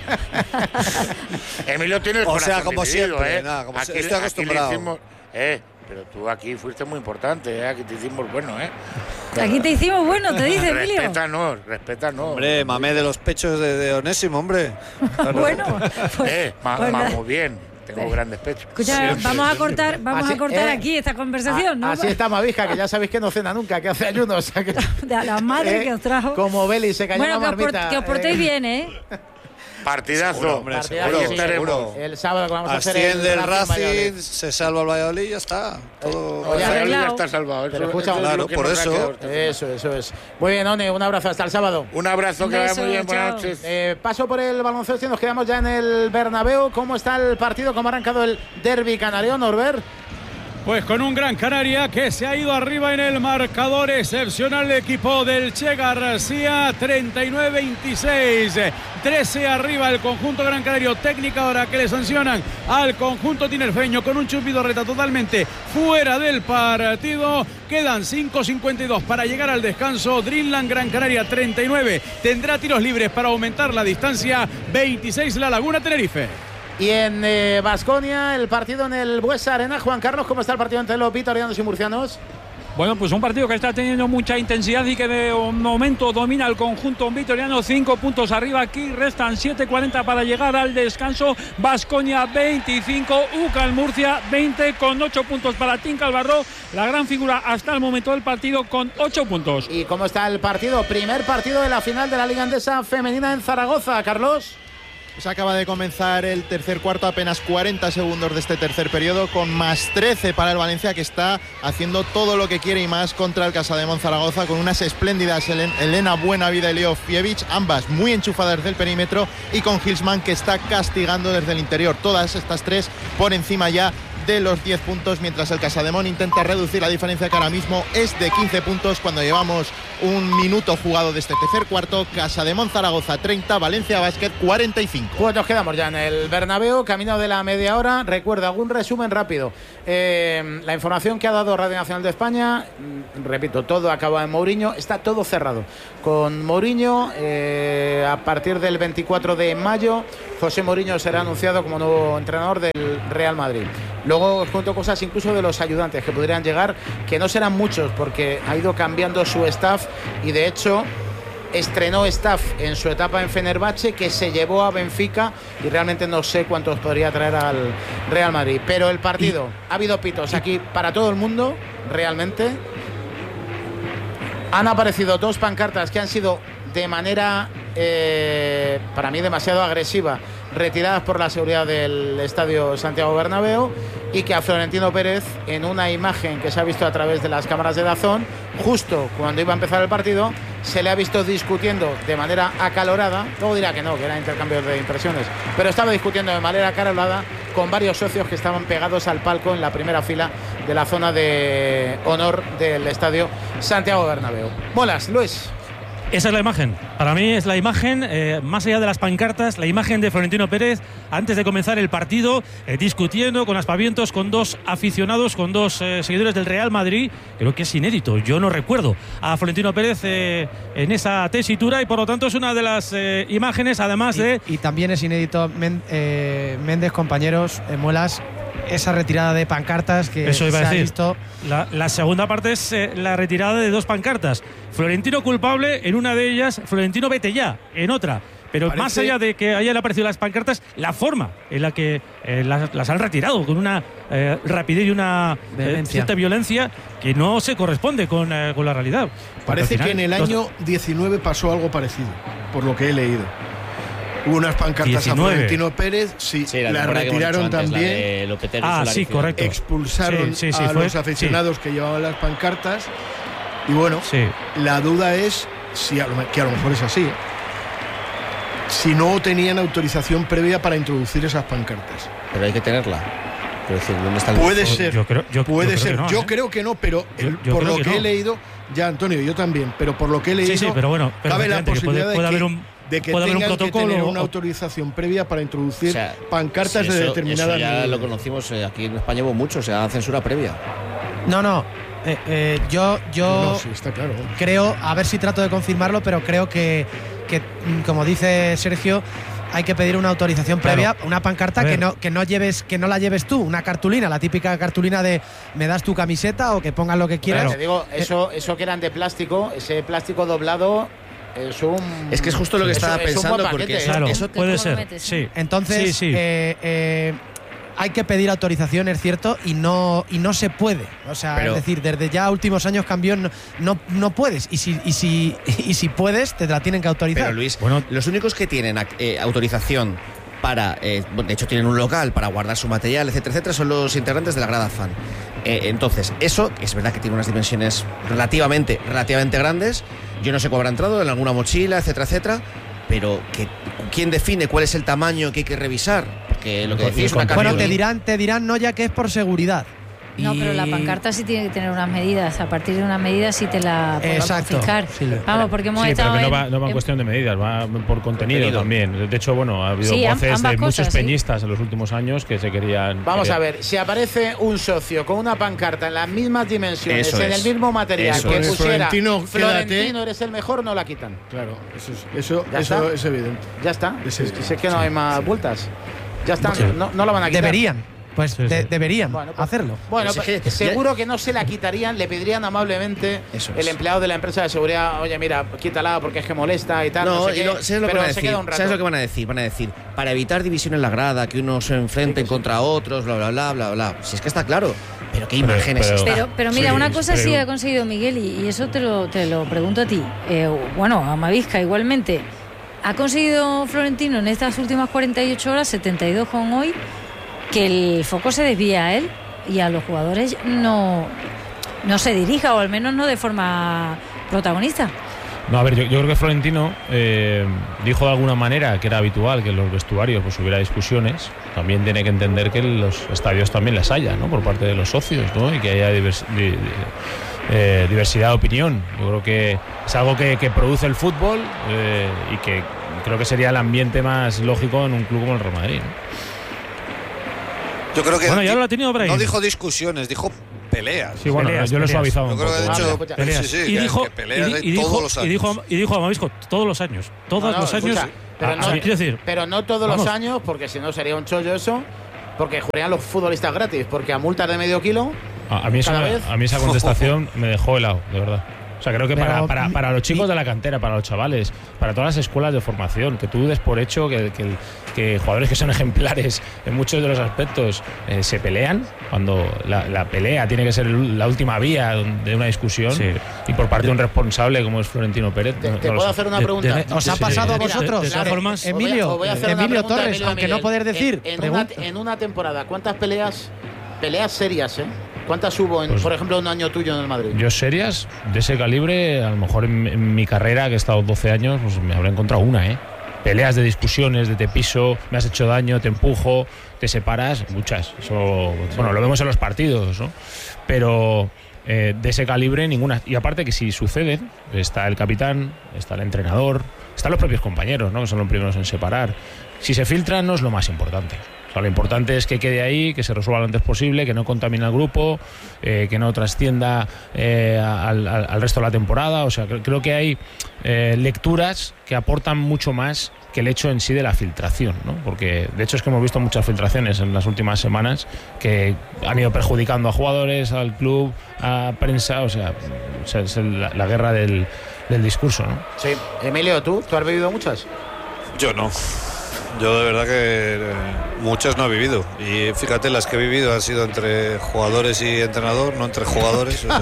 Emilio tiene el o sea, como dividido, siempre, ¿eh? nada, como aquí, estoy acostumbrado. Aquí le hicimos, eh, pero tú aquí fuiste muy importante, ¿eh? Aquí te hicimos bueno, ¿eh? Aquí te hicimos bueno, te dice Emilio. Respétanos, respétanos. Hombre, mamé de los pechos de, de Onésimo, hombre. bueno, pues, eh, ma, pues ma, muy bien. Tengo grandes pechos. Escucha, siempre, vamos a cortar, vamos así, a cortar eh, aquí esta conversación, a, ¿no? Así está Mavisca, que ya sabéis que no cena nunca, que hace ayuno. O sea que, de la madre eh, que os trajo. Como Beli se cayó bueno, una marmita. Bueno, que os portéis eh. bien, ¿eh? Partidazo. Seguro, hombre, Partidazo seguro, sí, seguro. El sábado que vamos a hacer el del Racing, Racing se salva el Valladolid y ya está. Todo el Valladolid ya está salvado. Eso, pero escucha, eso claro, por eso. Eso, eso es. Muy bien, One, un abrazo hasta el sábado. Un abrazo, un que beso, vaya muy bien, chao. buenas noches. Eh, paso por el baloncesto y nos quedamos ya en el Bernabéu. ¿Cómo está el partido? ¿Cómo ha arrancado el derbi canario, Norbert? Pues con un Gran Canaria que se ha ido arriba en el marcador, excepcional el equipo del Che García, treinta y nueve veintiséis, trece arriba el conjunto Gran Canario. Técnica ahora que le sancionan al conjunto tinerfeño con un Chupidorreta totalmente fuera del partido. Quedan cinco cincuenta y dos para llegar al descanso. Dreamland Gran Canaria treinta y nueve, tendrá tiros libres para aumentar la distancia. veintiséis La Laguna Tenerife. Y en Baskonia, eh, el partido en el Buesa Arena. Juan Carlos, ¿cómo está el partido entre los vitorianos y murcianos? Bueno, pues un partido que está teniendo mucha intensidad y que de un momento domina el conjunto vitoriano. Cinco puntos arriba, aquí restan siete cuarenta para llegar al descanso. Baskonia veinticinco, UCAL Murcia veinte, con ocho puntos para Tim Calvarro, la gran figura hasta el momento del partido, con ocho puntos. ¿Y cómo está el partido? Primer partido de la final de la Liga Endesa Femenina en Zaragoza, Carlos. Se acaba de comenzar el tercer cuarto, apenas cuarenta segundos de este tercer periodo, con más trece para el Valencia, que está haciendo todo lo que quiere y más contra el Casademont Zaragoza, con unas espléndidas Elena Buenavida y Leo Fievich, ambas muy enchufadas desde el perímetro, y con Hillsman, que está castigando desde el interior. Todas estas tres por encima ya de los diez puntos, mientras el Casademont intenta reducir la diferencia, que ahora mismo es de quince puntos cuando llevamos un minuto jugado de este tercer cuarto. Casademont Zaragoza treinta, Valencia Basket cuarenta y cinco. Pues nos quedamos ya en el Bernabéu, camino de la media hora. Recuerda, algún resumen rápido. Eh, la información que ha dado Radio Nacional de España, repito, todo acaba en Mourinho, está todo cerrado con Mourinho. Eh, a partir del veinticuatro de mayo, José Mourinho será anunciado como nuevo entrenador del Real Madrid. Luego os cuento cosas incluso de los ayudantes que podrían llegar, que no serán muchos porque ha ido cambiando su staff, y de hecho estrenó staff en su etapa en Fenerbahce, que se llevó a Benfica, y realmente no sé cuántos podría traer al Real Madrid. Pero el partido, y, ha habido pitos aquí para todo el mundo, realmente. Han aparecido dos pancartas que han sido de manera, eh, para mí, demasiado agresiva, retiradas por la seguridad del estadio Santiago Bernabéu, y que a Florentino Pérez, en una imagen que se ha visto a través de las cámaras de DAZN, justo cuando iba a empezar el partido, se le ha visto discutiendo de manera acalorada. Luego dirá que no, que era intercambio de impresiones, pero estaba discutiendo de manera acalorada con varios socios que estaban pegados al palco en la primera fila de la zona de honor del estadio Santiago Bernabéu. Molas, Luis. Esa es la imagen. Para mí es la imagen, eh, más allá de las pancartas, la imagen de Florentino Pérez antes de comenzar el partido, eh, discutiendo con aspavientos con dos aficionados, con dos eh, seguidores del Real Madrid. Creo que es inédito. Yo no recuerdo a Florentino Pérez eh, en esa tesitura, y por lo tanto es una de las eh, imágenes, además y, de... Y también es inédito, Men, eh, Méndez, compañeros, eh, Muelas, esa retirada de pancartas que Eso iba se a decir. ha visto. La, la segunda parte es eh, la retirada de dos pancartas. Florentino culpable en una de ellas, Florentino vete ya en otra. Pero Parece... más allá de que hayan aparecido las pancartas, la forma en la que eh, las, las han retirado, con una eh, rapidez y una eh, cierta violencia que no se corresponde con, eh, con la realidad. Parece final, que en el año los... diecinueve pasó algo parecido, por lo que he leído. Hubo unas pancartas diecinueve. A Florentino Pérez, sí, sí la retiraron antes, también. La ah, sí, correcto. Expulsaron sí, sí, sí, a fue, los aficionados sí. que llevaban las pancartas. Y bueno, sí. la duda es si a lo, que a lo mejor es así, ¿eh? si no tenían autorización previa para introducir esas pancartas. Pero hay que tenerla. Decir, ¿dónde está el puede bufo? Ser, yo creo, yo, puede yo ser. Creo no, yo ¿eh? creo que no, pero yo, yo por lo que, que no. he leído, ya Antonio, yo también, pero por lo que he leído, sí, sí, pero bueno, pero cabe la posibilidad puede, puede de que, haber un, de que puede tengan haber un protocolo que tener o... una autorización previa para introducir o sea, pancartas sí, eso, de determinadas. Eso ya niveles. Lo conocimos eh, aquí en España hubo mucho, o sea, censura previa. No, no. Eh, eh, yo yo no, sí, está claro. creo, a ver si trato de confirmarlo, pero creo que, que como dice Sergio, hay que pedir una autorización previa, claro. Una pancarta que no, que no lleves, que no la lleves tú, una cartulina, la típica cartulina de me das tu camiseta o que pongas lo que quieras. Claro, te digo, eso, eso que eran de plástico, ese plástico doblado. Es, un, es que es justo lo que estaba eso, pensando, es porque claro, eso puede ser. Sí. Entonces, sí, sí. Eh, eh, hay que pedir autorización, es cierto, y no y no se puede. O sea, pero, es decir, desde ya últimos años cambió, no, no, no puedes. Y si, y, si, y si puedes, te la tienen que autorizar. Pero Luis, bueno, los únicos que tienen eh, autorización para, eh, de hecho tienen un local para guardar su material, etcétera, etcétera, son los integrantes de la grada fan. Eh, entonces, eso es verdad que tiene unas dimensiones relativamente, relativamente grandes. Yo no sé cómo habrá entrado, en alguna mochila, etcétera, etcétera. Pero que, ¿quién define cuál es el tamaño que hay que revisar? Porque lo que decís es una Bueno, te dirán, te dirán no, ya que es por seguridad. No, y... pero la pancarta sí tiene que tener unas medidas. A partir de unas medidas sí te la podemos fijar. Sí, Vamos, porque hemos sí, estado pero que no va, en, no va en cuestión de medidas, va por contenido, contenido también. De hecho, bueno, ha habido sí, voces de cosas, muchos sí. peñistas en los últimos años que se querían... Vamos querían. a ver, si aparece un socio con una pancarta en las mismas dimensiones, eso en es. el mismo material, eso que es. pusiera Florentino, Florentino eres el mejor, no la quitan. Claro, eso es, eso, eso es evidente. Ya está. Es, es, es que no sí, hay más sí. vueltas. Ya está, sí. no, no la van a quitar. Deberían. Pues sí, sí. De, deberían bueno, pues, hacerlo. Bueno, pues, que, seguro que no se la quitarían, le pedirían amablemente es. el empleado de la empresa de seguridad, oye, mira, quítala porque es que molesta y tal. No, no sé y qué, lo, ¿sabes, lo que van a decir? ¿Sabes lo que van a decir? Van a decir, para evitar división en la grada, que unos se enfrenten sí, contra sí. otros, bla, bla, bla, bla, bla. Si es que está claro. Pero qué imágenes pero, está. Pero, pero mira, sí, una cosa pero... sí ha conseguido Miguel, y, y eso te lo, te lo pregunto a ti. Eh, bueno, a Mavisca igualmente. ha conseguido Florentino en estas últimas cuarenta y ocho horas, setenta y dos con hoy, que el foco se desvía a él y a los jugadores no, no se dirija, o al menos no de forma protagonista. No, a ver, yo, yo creo que Florentino eh, dijo de alguna manera que era habitual que en los vestuarios pues hubiera discusiones. También tiene que entender que en los estadios también las haya, ¿no? Por parte de los socios, ¿no? Y que haya divers, di, di, eh, diversidad de opinión. Yo creo que es algo que, que produce el fútbol eh, y que creo que sería el ambiente más lógico en un club como el Real Madrid, ¿no? Yo creo que bueno, ya lo ha tenido Brahim. No dijo discusiones, dijo peleas. Sí, bueno, peleas, yo lo he suavizado. Yo creo que ha dicho ah, peleas. Sí, sí, y que, dijo, que peleas y, y dijo, todos los años. Y dijo, y dijo a Mavisco, todos los años. Todos no, no, los escucha, años. Pero, ah, no, quiero decir, pero no todos vamos. los años, porque si no sería un chollo eso. Porque jugarían los futbolistas gratis, porque a multas de medio kilo. A, a, mí, esa, a mí esa contestación me dejó helado, de verdad. O sea, creo que para, para, para los chicos de la cantera, para los chavales, para todas las escuelas de formación, que tú des por hecho que, que, que jugadores que son ejemplares en muchos de los aspectos eh, se pelean, cuando la, la pelea tiene que ser la última vía de una discusión, sí. Y por parte de un responsable como es Florentino Pérez. ¿Te, no, te no puedo hacer una pregunta? De, de, ¿Os ha pasado a vosotros? De, de, de formas, Emilio, voy a, voy a Emilio Torres, Emilio aunque no poder decir. En, en, una, en una temporada, ¿cuántas peleas, peleas serias, eh? ¿Cuántas hubo, en, pues, por ejemplo, un año tuyo en el Madrid? Yo serias, de ese calibre, a lo mejor en, en mi carrera, que he estado doce años, pues me habré encontrado una, ¿eh? Peleas de discusiones, de te piso, me has hecho daño, te empujo, te separas, muchas. Eso, bueno, lo vemos en los partidos, ¿no? Pero eh, de ese calibre, ninguna. Y aparte que si sucede, está el capitán, está el entrenador, están los propios compañeros, ¿no? Que son los primeros en separar. Si se filtran, no es lo más importante. O sea, lo importante es que quede ahí, que se resuelva lo antes posible, que no contamine al grupo, eh, que no trascienda eh, al, al, al resto de la temporada. O sea, creo, creo que hay eh, lecturas que aportan mucho más que el hecho en sí de la filtración, ¿no? Porque de hecho es que hemos visto muchas filtraciones en las últimas semanas que han ido perjudicando a jugadores, al club, a prensa. O sea, o sea es la, la guerra del, del discurso, ¿no? Sí. Emilio, ¿tú? ¿Tú has vivido muchas? Yo no. Yo de verdad que eh, muchas no he vivido. Y fíjate, las que he vivido han sido entre jugadores y entrenador, no entre jugadores. O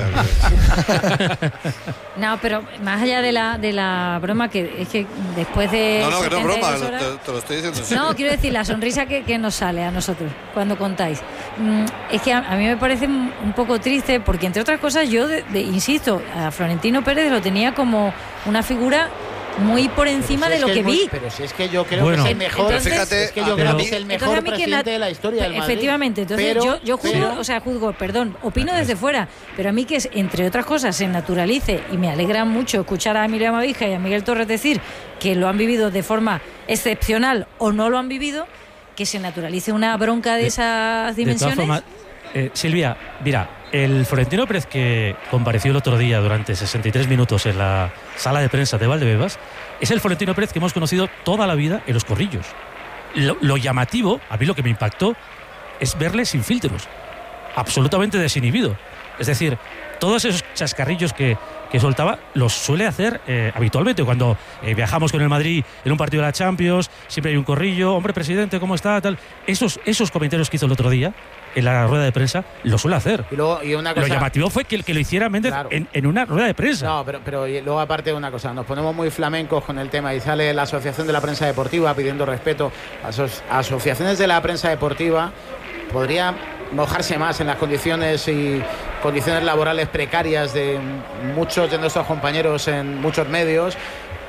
sea que... No, pero más allá de la de la broma, que es que después de... No, no, que no es broma, horas, te, te lo estoy diciendo. No, quiero decir, la sonrisa que, que nos sale a nosotros cuando contáis. Mm, es que a, a mí me parece un poco triste, porque entre otras cosas yo, de, de, insisto, a Florentino Pérez lo tenía como una figura muy por encima si de lo que, que vi. Muy, pero si es que yo creo bueno, que es el mejor, entonces, fíjate, es que yo creo que es el mejor presidente de la historia del Madrid. Efectivamente, entonces pero, yo, yo juzgo, pero, o sea, juzgo, perdón, opino desde fuera, pero a mí que entre otras cosas se naturalice, y me alegra mucho escuchar a Emilio Amavija y a Miguel Torres decir que lo han vivido de forma excepcional o no lo han vivido, que se naturalice una bronca de, de esas dimensiones. De todas formas, eh, Silvia, mira, el Florentino Pérez que compareció el otro día durante sesenta y tres minutos en la sala de prensa de Valdebebas es el Florentino Pérez que hemos conocido toda la vida en los corrillos. Lo, lo llamativo, a mí lo que me impactó, es verle sin filtros, absolutamente desinhibido. Es decir, todos esos chascarrillos que, que soltaba los suele hacer eh, habitualmente. Cuando eh, viajamos con el Madrid en un partido de la Champions, siempre hay un corrillo, hombre, presidente, ¿cómo está? Tal. Esos, esos comentarios que hizo el otro día en la rueda de prensa, lo suele hacer. Y luego, y una cosa, lo llamativo fue que, que lo hiciera Méndez claro. en, en una rueda de prensa. No, pero, pero luego aparte de una cosa, nos ponemos muy flamencos con el tema y sale la Asociación de la Prensa Deportiva pidiendo respeto. Aso- asociaciones de la prensa deportiva podría mojarse más en las condiciones y condiciones laborales precarias de muchos de nuestros compañeros en muchos medios.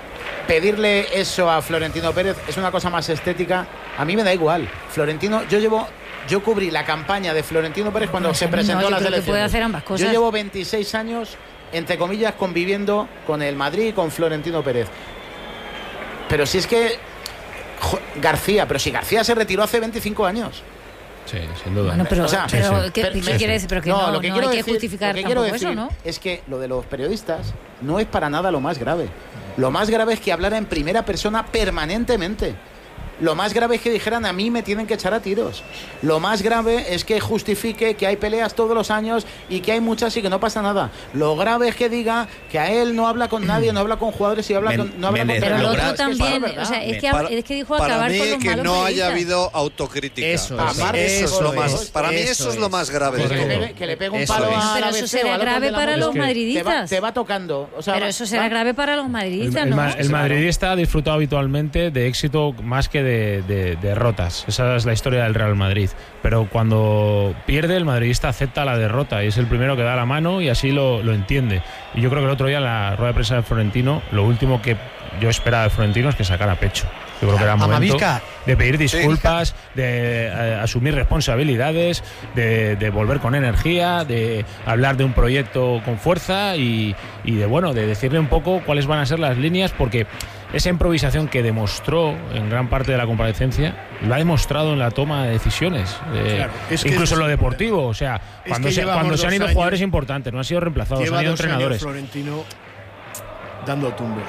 Pedirle eso a Florentino Pérez es una cosa más estética. A mí me da igual. Florentino, yo llevo... Yo cubrí la campaña de Florentino Pérez cuando no, se presentó no, a las creo elecciones. Que puede hacer ambas cosas. Yo llevo veintiséis años, entre comillas, conviviendo con el Madrid y con Florentino Pérez. Pero si es que... Jo, García, pero si García se retiró hace veinticinco años. Sí, sin duda. Bueno, pero, o sea, pero, sí, sí. ¿qué, pero, ¿qué sí, quiere decir? Pero que no, no, lo que no hay decir, que justificar lo que tampoco decir eso, ¿no? Es que lo de los periodistas no es para nada lo más grave. Lo más grave es que hablara en primera persona permanentemente. Lo más grave es que dijeran a mí me tienen que echar a tiros. Lo más grave es que justifique que hay peleas todos los años y que hay muchas y que no pasa nada. Lo grave es que diga que a él no habla con nadie, no habla con jugadores y habla men, con, no habla men, con pero lo otro también, o sea, es que, para, es que dijo para acabar mí con los que malos no periodistas. haya habido autocrítica. Eso, eso, eso, eso es lo más. es, para mí eso eso es, es lo más grave. Pues que, le, que le pegue un eso palo es. a Pero la eso B C será grave para los madridistas. Te va, te va tocando. O sea, pero eso será va, grave para los madridistas, el, el, ¿no? el, el madridista ha disfrutado habitualmente de éxito más que de, de, de derrotas. Esa es la historia del Real Madrid. Pero cuando pierde, el madridista acepta la derrota y es el primero que da la mano y así lo, lo entiende. Y yo creo que el otro día en la rueda de prensa de Florentino, lo último que yo esperaba de Florentino es que sacara pecho. Yo creo que era momento Amavisca. de pedir disculpas, de eh, asumir responsabilidades, de, de volver con energía, de hablar de un proyecto con fuerza y, y de bueno, de decirle un poco cuáles van a ser las líneas, porque esa improvisación que demostró en gran parte de la comparecencia lo ha demostrado en la toma de decisiones, eh, claro, es incluso es, en lo deportivo. O sea, cuando se, cuando se han ido años, jugadores importantes, no han sido reemplazados, lleva han ido dos entrenadores. Años Florentino dando tumbos.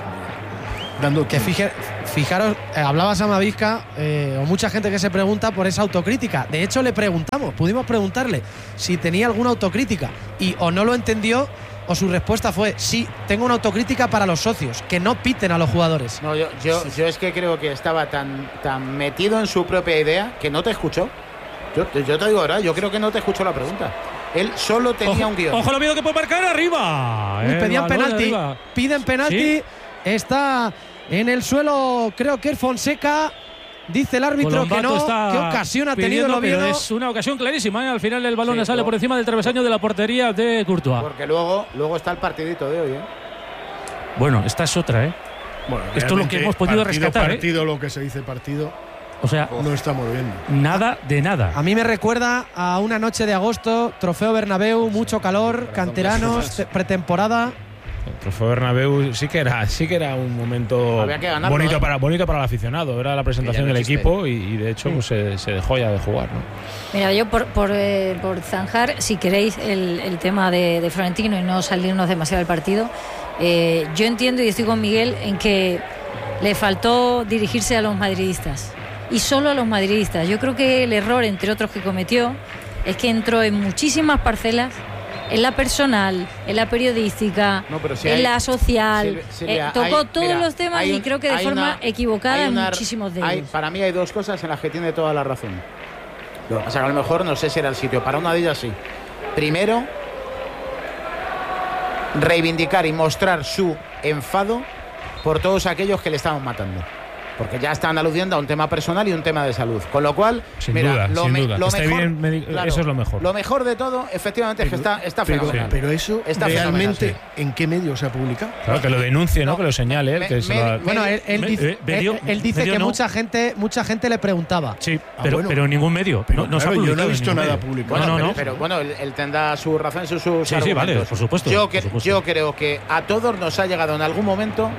Dando que fije, fijaros, eh, hablabas a Mavisca, eh, o mucha gente que se pregunta por esa autocrítica. De hecho, le preguntamos, pudimos preguntarle si tenía alguna autocrítica y o no lo entendió o su respuesta fue sí, tengo una autocrítica para los socios, que no piten a los jugadores. No, yo, yo, yo es que creo que estaba tan, tan metido en su propia idea que no te escuchó. Yo, yo te digo ahora, yo creo que no te escuchó la pregunta. Él solo tenía ojo, un guión. Ojo lo miedo que puede marcar arriba. Uy, eh, pedían penalti, arriba. piden penalti. ¿Sí? Está en el suelo, creo que es Fonseca. Dice el árbitro Colombato que no. ¿Qué ocasión ha tenido el Oviedo? Es una ocasión clarísima, ¿eh? Al final el balón sí, le sale luego, por encima del travesaño de la portería de Courtois. Porque luego, luego está el partidito de hoy, ¿eh? Bueno, esta es otra, ¿eh? Bueno, esto es lo que hemos podido partido, rescatar. Partido, ¿eh? lo que se dice partido. O sea, no estamos viendo. Nada de nada. A mí me recuerda a una noche de agosto, Trofeo Bernabéu, mucho calor, canteranos, pretemporada. El Trofeo Bernabéu sí que era, sí que era un momento ganarlo, bonito ¿eh? para bonito para el aficionado. Era la presentación no del existe. equipo y, y de hecho pues, se, se dejó ya de jugar, ¿no? Mira, yo por, por, eh, por zanjar, si queréis, el, el tema de, de Florentino y no salirnos demasiado del partido, eh, yo entiendo y estoy con Miguel en que le faltó dirigirse a los madridistas y solo a los madridistas. Yo creo que el error, entre otros que cometió, es que entró en muchísimas parcelas, en la personal, en la periodística, no, si en hay, la social, Silvia, Silvia, eh, tocó hay, todos mira, los temas un, y creo que de forma una, equivocada una, en muchísimos de ellos. Hay, para mí hay dos cosas en las que tiene toda la razón. O sea, a lo mejor no sé si era el sitio, para una de ellas sí. Primero, reivindicar y mostrar su enfado por todos aquellos que le estaban matando. Porque ya están aludiendo a un tema personal y un tema de salud. Con lo cual, sin mira, duda, lo, sin me, duda. lo Está mejor, bien, claro, eso es lo mejor. Lo mejor de todo, efectivamente, pero, es que está, está pero, fenomenal. Pero eso, está realmente, fenomenal, sí. ¿en qué medio se ha publicado? Claro, que lo denuncie, ¿no? no que lo señale. Me, que me, se lo... Bueno, él, él me, dice, eh, medio, él, él dice medio que no. mucha gente mucha gente le preguntaba. Sí, ah, pero, bueno. pero en ningún medio. Pero, no, no claro, se ha yo no he publicado visto en nada medio. publicado. Bueno, no, pero, no. pero bueno, él, él tendrá sus razones y sus sí, argumentos. sí, vale, por supuesto. Yo, que, por supuesto. yo creo que a todos nos ha llegado en algún momento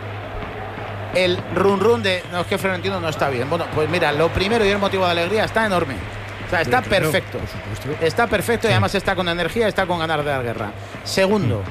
el run run de no, es que Florentino no está bien. Bueno, pues mira, lo primero y el motivo de alegría está enorme. O sea, está claro, perfecto. por supuesto. Está perfecto y además está con energía, está con ganar de la guerra. Segundo,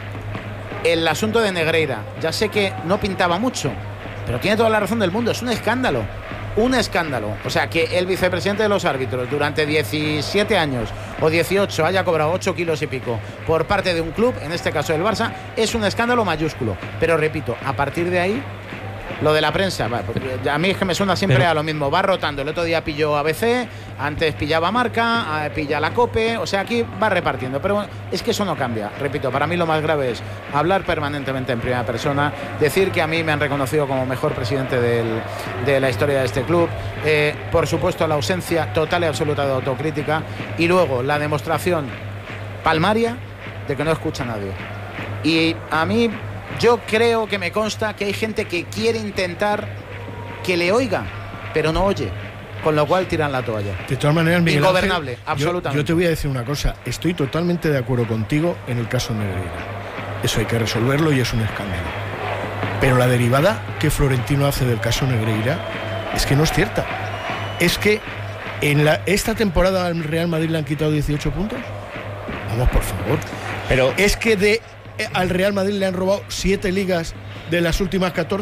el asunto de Negreira. Ya sé que no pintaba mucho, pero tiene toda la razón del mundo. Es un escándalo. Un escándalo. O sea, que el vicepresidente de los árbitros durante diecisiete años o dieciocho haya cobrado ocho kilos y pico por parte de un club, en este caso del Barça, es un escándalo mayúsculo. Pero repito, a partir de ahí, lo de la prensa, a mí es que me suena siempre pero, a lo mismo, va rotando. El otro día pilló A B C, antes pillaba Marca, pilla la COPE, o sea, aquí va repartiendo. Pero bueno, es que eso no cambia. Repito, para mí lo más grave es hablar permanentemente en primera persona, decir que a mí me han reconocido como mejor presidente del, de la historia de este club, eh, por supuesto la ausencia total y absoluta de autocrítica y luego la demostración palmaria de que no escucha a nadie. Y a mí... Yo creo que me consta que hay gente que quiere intentar que le oiga, pero no oye, con lo cual tiran la toalla. De todas maneras, Miguel ingobernable, Ángel, absolutamente. Yo, yo te voy a decir una cosa, estoy totalmente de acuerdo contigo en el caso Negreira. Eso hay que resolverlo y es un escándalo. Pero la derivada que Florentino hace del caso Negreira es que no es cierta. Es que en la, esta temporada al Real Madrid le han quitado dieciocho puntos. Vamos, por favor. Pero es que de al Real Madrid le han robado siete ligas de las últimas catorce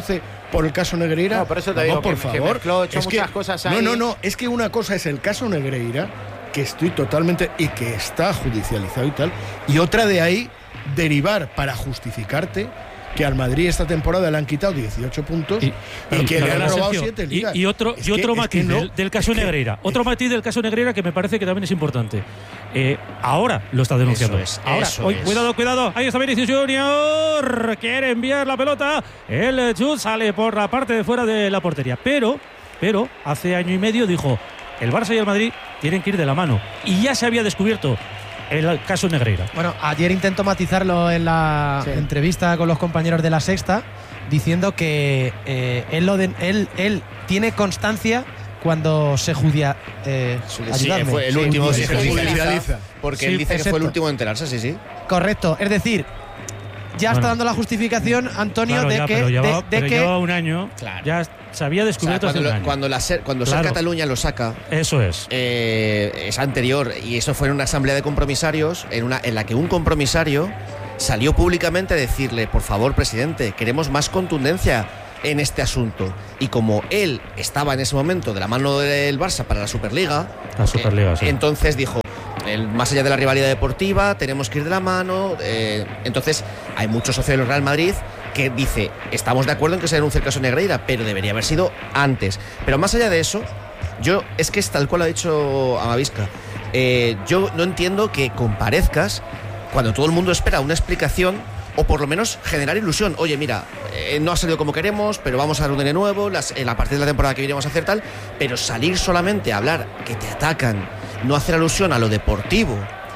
por el caso Negreira. No, por eso te no, digo por que, favor. que he hecho es muchas que, cosas ahí. No, no, no, es que una cosa es el caso Negreira, que estoy totalmente, y que está judicializado y tal, y otra de ahí derivar para justificarte que al Madrid esta temporada le han quitado dieciocho puntos y, y que le han robado siete ligas. Y, y otro, y otro que, matiz no, del, del caso Negreira. Que, otro matiz del caso Negreira que me parece que también es importante. Eh, ahora lo está denunciando. Eso es, ahora, eso hoy, es. Cuidado, cuidado. Ahí está Vinicius Junior. Quiere enviar la pelota. El chut sale por la parte de fuera de la portería. Pero, pero hace año y medio dijo: el Barça y el Madrid tienen que ir de la mano. Y ya se había descubierto el caso Negreira. Bueno, ayer intentó matizarlo en la sí. entrevista con los compañeros de La Sexta, diciendo que eh, él, lo de, él, él tiene constancia cuando se judia, eh, sí, fue el último sí, se judicializa, porque sí, él dice exacto. que fue el último en enterarse, sí, sí. Correcto, es decir, ya bueno, está dando la justificación, Antonio, claro, de ya, que pero lleva, de, de pero que lleva un año, claro. ya se había descubierto, o sea, cuando, hace un lo, año. cuando la ser, cuando claro. Ser Cataluña lo saca, eso es, eh, es anterior, y eso fue en una asamblea de compromisarios en una en la que un compromisario salió públicamente a decirle: por favor, presidente, queremos más contundencia en este asunto. Y como él estaba en ese momento de la mano del Barça para la Superliga, la Superliga, eh, sí. entonces dijo: el, más allá de la rivalidad deportiva, tenemos que ir de la mano. Eh, entonces hay muchos socios del Real Madrid que dice: estamos de acuerdo en que se denuncie el caso Negreira, pero debería haber sido antes. Pero más allá de eso, yo es que es tal cual ha dicho Amavisca. Eh, yo no entiendo que comparezcas cuando todo el mundo espera una explicación, o por lo menos generar ilusión. Oye, mira, eh, no ha salido como queremos, pero vamos a dar un de nuevo, las, eh, a partir de la temporada que viene vamos a hacer tal, pero salir solamente a hablar que te atacan, no hacer alusión a lo deportivo,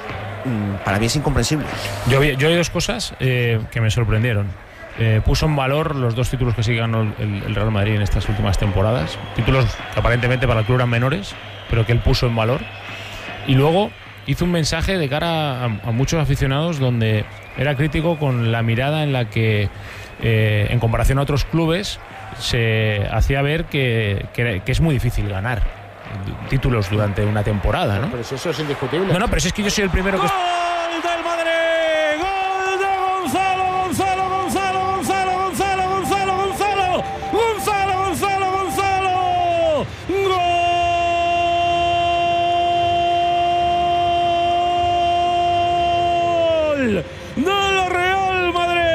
mmm, para mí es incomprensible. Yo, yo hay dos cosas eh, que me sorprendieron. Eh, puso en valor los dos títulos que sí ganó el, el Real Madrid en estas últimas temporadas, títulos que aparentemente para el club eran menores, pero que él puso en valor. Y luego hizo un mensaje de cara a, a muchos aficionados donde era crítico con la mirada en la que, eh, en comparación a otros clubes, se hacía ver que, que, que es muy difícil ganar títulos durante una temporada, ¿no? Pero si eso es indiscutible. No, no, pero si es que yo soy el primero que... ¡Gol del Madrid! ¡Gol de Gonzalo! ¡Gonzalo, Gonzalo, Gonzalo, Gonzalo, Gonzalo, Gonzalo! ¡Gonzalo, Gonzalo, Gonzalo! ¡Gol del Real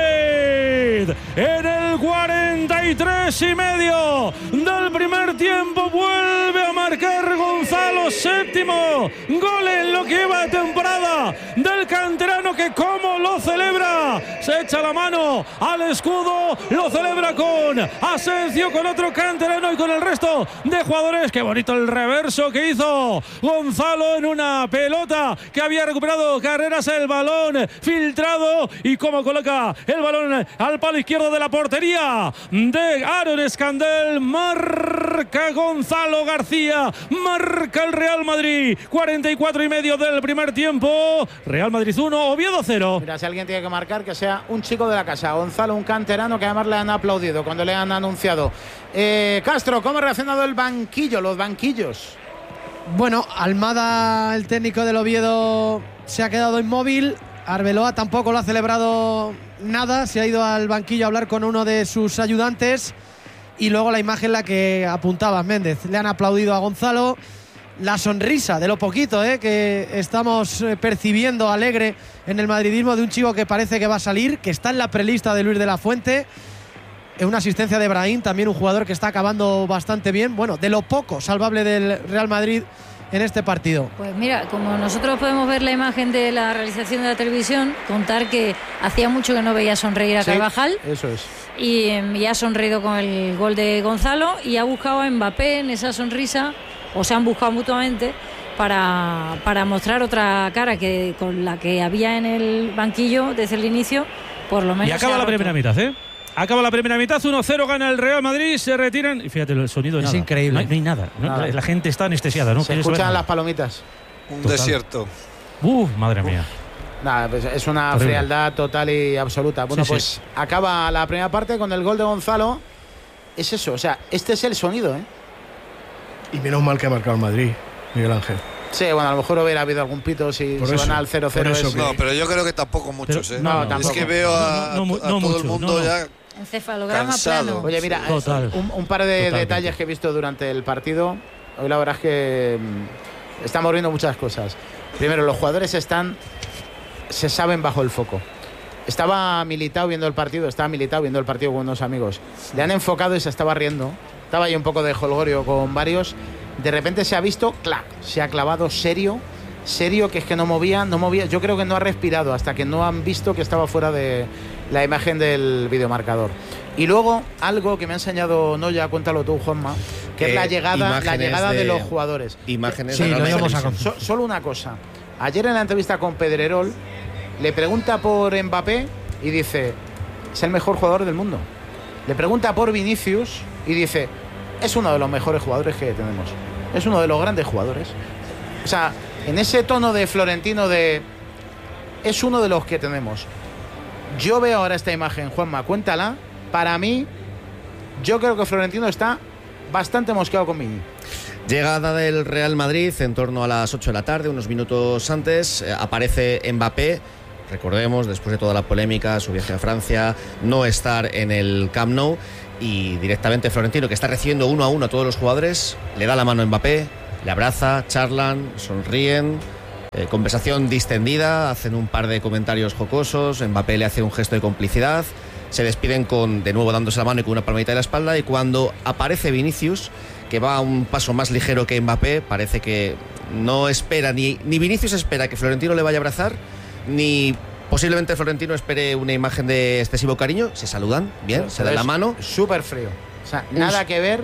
Madrid! En el cuarenta y tres y medio del primer tiempo vuelve a marcar Gonzalo, séptimo gol en lo que va de temporada del canterano, que como lo celebra, se echa la mano al escudo, lo celebra con Asensio, con otro canterano y con el resto de jugadores. Qué bonito el reverso que hizo Gonzalo en una pelota que había recuperado Carreras, el balón filtrado, y cómo coloca el balón al palo izquierdo de la portería de Aaron Escandel. Marca Gonzalo García, marca el Real Madrid. cuarenta y cuatro y medio del primer tiempo. Real Madrid uno, Oviedo cero. Mira, si alguien tiene que marcar, que sea un chico de la casa. Gonzalo, un canterano que además le han aplaudido cuando le han anunciado. Eh, Castro, ¿cómo ha reaccionado el banquillo, los banquillos? Bueno, Almada, el técnico del Oviedo, se ha quedado inmóvil. Arbeloa tampoco lo ha celebrado nada, se ha ido al banquillo a hablar con uno de sus ayudantes. Y luego la imagen la que apuntaba Méndez. Le han aplaudido a Gonzalo. La sonrisa de lo poquito eh, que estamos percibiendo alegre en el madridismo de un chico que parece que va a salir, que está en la prelista de Luis de la Fuente. Una asistencia de Brahim, también un jugador que está acabando bastante bien. Bueno, de lo poco salvable del Real Madrid en este partido. Pues mira, como nosotros podemos ver la imagen de la realización de la televisión, contar que hacía mucho que no veía sonreír a Carvajal. Sí, eso es. Y, y ha sonreído con el gol de Gonzalo y ha buscado a Mbappé en esa sonrisa, o se han buscado mutuamente, para, para mostrar otra cara que con la que había en el banquillo desde el inicio, por lo menos. Y acaba la roto. primera mitad, ¿eh? Acaba la primera mitad, uno cero gana el Real Madrid, se retiran. Y fíjate, el sonido es nada. increíble. No hay, no hay nada, ¿no? nada. La gente está anestesiada, ¿no? Se escuchan las palomitas. Un Total. desierto. Uf, madre mía. Nada, pues es una Terrible. frialdad total y absoluta. Bueno, Sí, pues sí. acaba la primera parte con el gol de Gonzalo. Es eso, o sea, este es el sonido, ¿eh? Y menos mal que ha marcado el Madrid, Miguel Ángel. Sí, bueno, a lo mejor hubiera habido algún pito si Por se eso, van al cero cero. por eso ese. No, pero yo creo que tampoco muchos, Pero- ¿eh? no, es tampoco. que veo a, No, no, a no todo mucho, el mundo no, no. ya Encefalograma plano. Oye, mira, Total. Un, un par de Total. detalles que he visto durante el partido. Hoy la verdad es que mmm, estamos viendo muchas cosas. Primero, los jugadores están, se saben bajo el foco. Estaba Militao viendo el partido, estaba Militao viendo el partido con unos amigos. Le han enfocado y se estaba riendo. Estaba ahí un poco de jolgorio con varios. De repente se ha visto, clac, se ha clavado serio. Serio, que es que no movía, no movía. Yo creo que no ha respirado hasta que no han visto que estaba fuera de la imagen del videomarcador. Y luego, algo que me ha enseñado Noya, cuéntalo tú, Juanma, que eh, es la llegada, la llegada de, de los jugadores. Imágenes sí, de lo íbamos a so, Solo una cosa. Ayer en la entrevista con Pedrerol, le pregunta por Mbappé y dice, es el mejor jugador del mundo. Le pregunta por Vinicius y dice, es uno de los mejores jugadores que tenemos. Es uno de los grandes jugadores. O sea, en ese tono de Florentino de es uno de los que tenemos. Yo veo ahora esta imagen, Juanma, cuéntala. Para mí, yo creo que Florentino está bastante mosqueado con Mini. Llegada del Real Madrid en torno a las ocho de la tarde, unos minutos antes, eh, aparece Mbappé. Recordemos, después de toda la polémica, su viaje a Francia, no estar en el Camp Nou, y directamente Florentino, que está recibiendo uno a uno a todos los jugadores, le da la mano a Mbappé, le abraza, charlan, sonríen, eh, conversación distendida, hacen un par de comentarios jocosos, Mbappé le hace un gesto de complicidad, se despiden con, de nuevo dándose la mano y con una palmadita de la espalda, y cuando aparece Vinicius, que va a un paso más ligero que Mbappé, parece que no espera, ni, ni Vinicius espera que Florentino le vaya a abrazar, ni posiblemente Florentino espere una imagen de excesivo cariño, se saludan, bien, pero se dan la mano. Súper frío, o sea, nada que ver.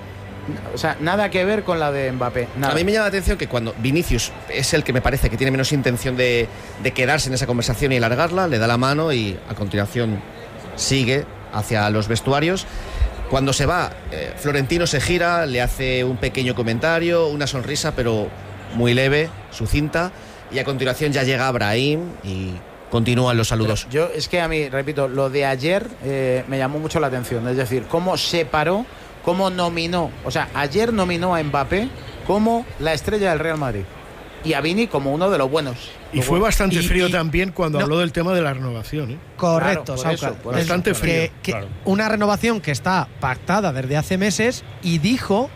O sea, nada que ver con la de Mbappé. Nada. A mí me llama la atención que cuando Vinicius es el que me parece que tiene menos intención de, de quedarse en esa conversación y alargarla, le da la mano y a continuación sigue hacia los vestuarios. Cuando se va, eh, Florentino se gira, le hace un pequeño comentario, una sonrisa, pero muy leve, sucinta, y a continuación ya llega Brahim y continúan los saludos. Pero yo, es que a mí, repito, lo de ayer eh, me llamó mucho la atención, es decir, cómo separó, cómo nominó, o sea, ayer nominó a Mbappé como la estrella del Real Madrid y a Vini como uno de los buenos. Y fue bastante y, frío y, también cuando no, habló del tema de la renovación, ¿eh? Correcto, claro, eso, bastante frío. Que, que claro. Una renovación que está pactada desde hace meses, y dijo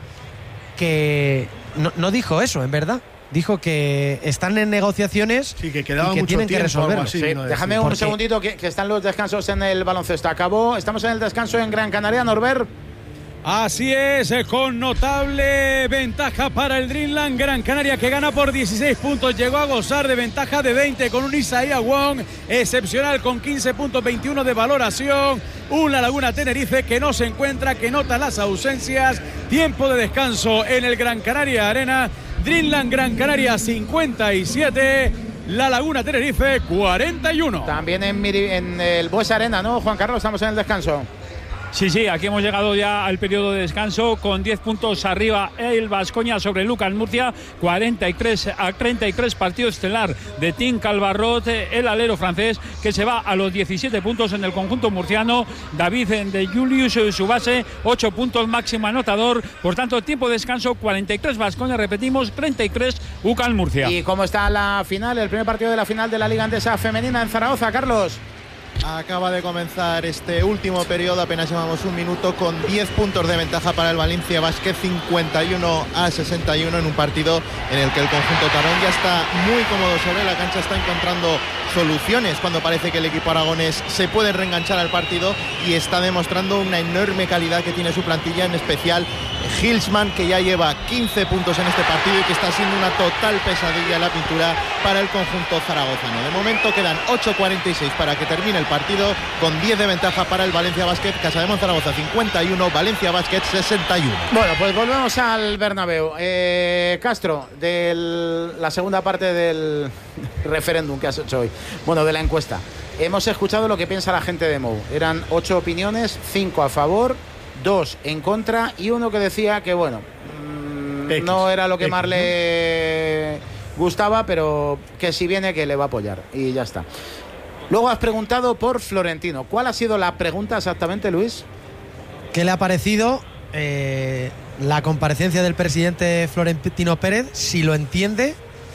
que no, no dijo eso, en verdad. Dijo que están en negociaciones, sí, que, quedaba y que mucho tienen que resolverlo. Sí, no déjame un Porque... segundito, que, que están los descansos en el baloncesto. Acabó, estamos en el descanso en Gran Canaria, Norbert. Así es, con notable ventaja para el Dreamland. Gran Canaria, que gana por dieciséis puntos, llegó a gozar de ventaja de veinte con un Isaiah Wong excepcional con quince puntos, veintiuno de valoración. Un La Laguna Tenerife que no se encuentra, que nota las ausencias. Tiempo de descanso en el Gran Canaria Arena. Dreamland Gran Canaria cincuenta y siete, La Laguna Tenerife cuarenta y uno. También en, Miri, en el Bues Arena, ¿no, Juan Carlos? Estamos en el descanso. Sí, sí, aquí hemos llegado ya al periodo de descanso con diez puntos arriba el Baskonia sobre Lucan Murcia, cuarenta y tres a treinta y tres, partido estelar de Tim Calvarrot, el alero francés, que se va a los diecisiete puntos en el conjunto murciano. David de Julius, su base, ocho puntos, máximo anotador. Por tanto, tiempo de descanso, cuarenta y tres Baskonia, repetimos, treinta y tres Lucan Murcia. ¿Y cómo está la final, el primer partido de la final de la Liga Andesa Femenina en Zaragoza, Carlos? Acaba de comenzar este último periodo, apenas llevamos un minuto, con diez puntos de ventaja para el Valencia Basket, cincuenta y uno a sesenta y uno, en un partido en el que el conjunto tarón ya está muy cómodo sobre la cancha, está encontrando soluciones cuando parece que el equipo aragonés se puede reenganchar al partido, y está demostrando una enorme calidad que tiene su plantilla, en especial Hilsman, que ya lleva quince puntos en este partido y que está siendo una total pesadilla en la pintura para el conjunto zaragozano. De momento quedan ocho cuarenta y seis para que termine el partido, con diez de ventaja para el Valencia Basket. Casademón Zaragoza cincuenta y uno, Valencia Basket sesenta y uno. Bueno, pues volvemos al Bernabéu. Eh, Castro, de la segunda parte del referéndum que has hecho hoy, bueno, de la encuesta, hemos escuchado lo que piensa la gente de Mou. Eran ocho opiniones, cinco a favor, dos en contra y uno que decía que, bueno, mmm, X, no era lo que X, más le gustaba, pero que si viene que le va a apoyar, y ya está. Luego has preguntado por Florentino. ¿Cuál ha sido la pregunta exactamente, Luis? ¿Qué le ha parecido eh, la comparecencia del presidente Florentino Pérez? Si lo entiende.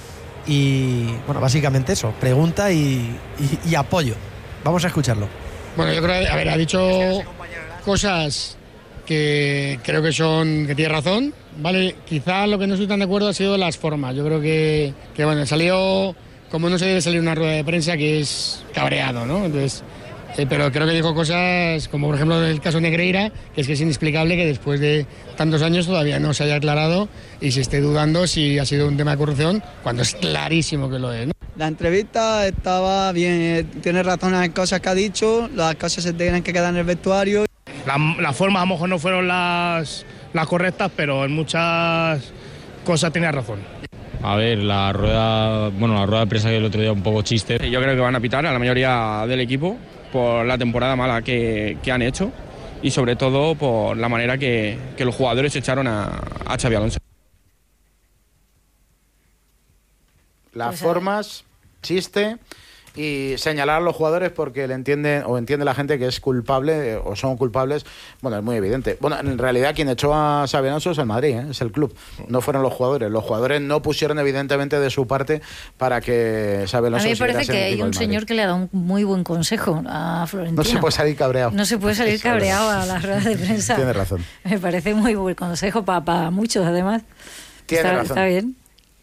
Y bueno, básicamente eso, pregunta y, y, y apoyo. Vamos a escucharlo. Bueno, yo creo que, a ver, ha dicho cosas que creo que son que tiene razón, ¿vale? Quizás lo que no estoy tan de acuerdo ha sido las formas. Yo creo que, que bueno, salió como no se debe salir una rueda de prensa, que es cabreado, ¿no? Entonces, eh, pero creo que dijo cosas como, por ejemplo, el caso Negreira, que es que es inexplicable que después de tantos años todavía no se haya aclarado y se esté dudando si ha sido un tema de corrupción, cuando es clarísimo que lo es, ¿no? La entrevista estaba bien, tiene razón en las cosas que ha dicho, las cosas se tienen que quedar en el vestuario. La, las formas a lo mejor no fueron las, las correctas, pero en muchas cosas tenía razón. A ver, la rueda, bueno, la rueda de prensa que el otro día un poco chiste. Yo creo que van a pitar a la mayoría del equipo por la temporada mala que, que han hecho y sobre todo por la manera que, que los jugadores echaron a, a Xabi Alonso. Las formas, chiste, y señalar a los jugadores porque le entienden o entiende la gente que es culpable o son culpables. Bueno, es muy evidente. Bueno, en realidad quien echó a Xabi Alonso es el Madrid, ¿eh? Es el club, no fueron los jugadores. Los jugadores no pusieron evidentemente de su parte para que Xabi Alonso. A mí me parece que hay un señor que le ha dado un muy buen consejo a Florentino. No se puede salir cabreado. No se puede salir cabreado a las ruedas de prensa. Tiene razón. Me parece muy buen consejo para, para muchos, además. Tiene está, razón. Está bien.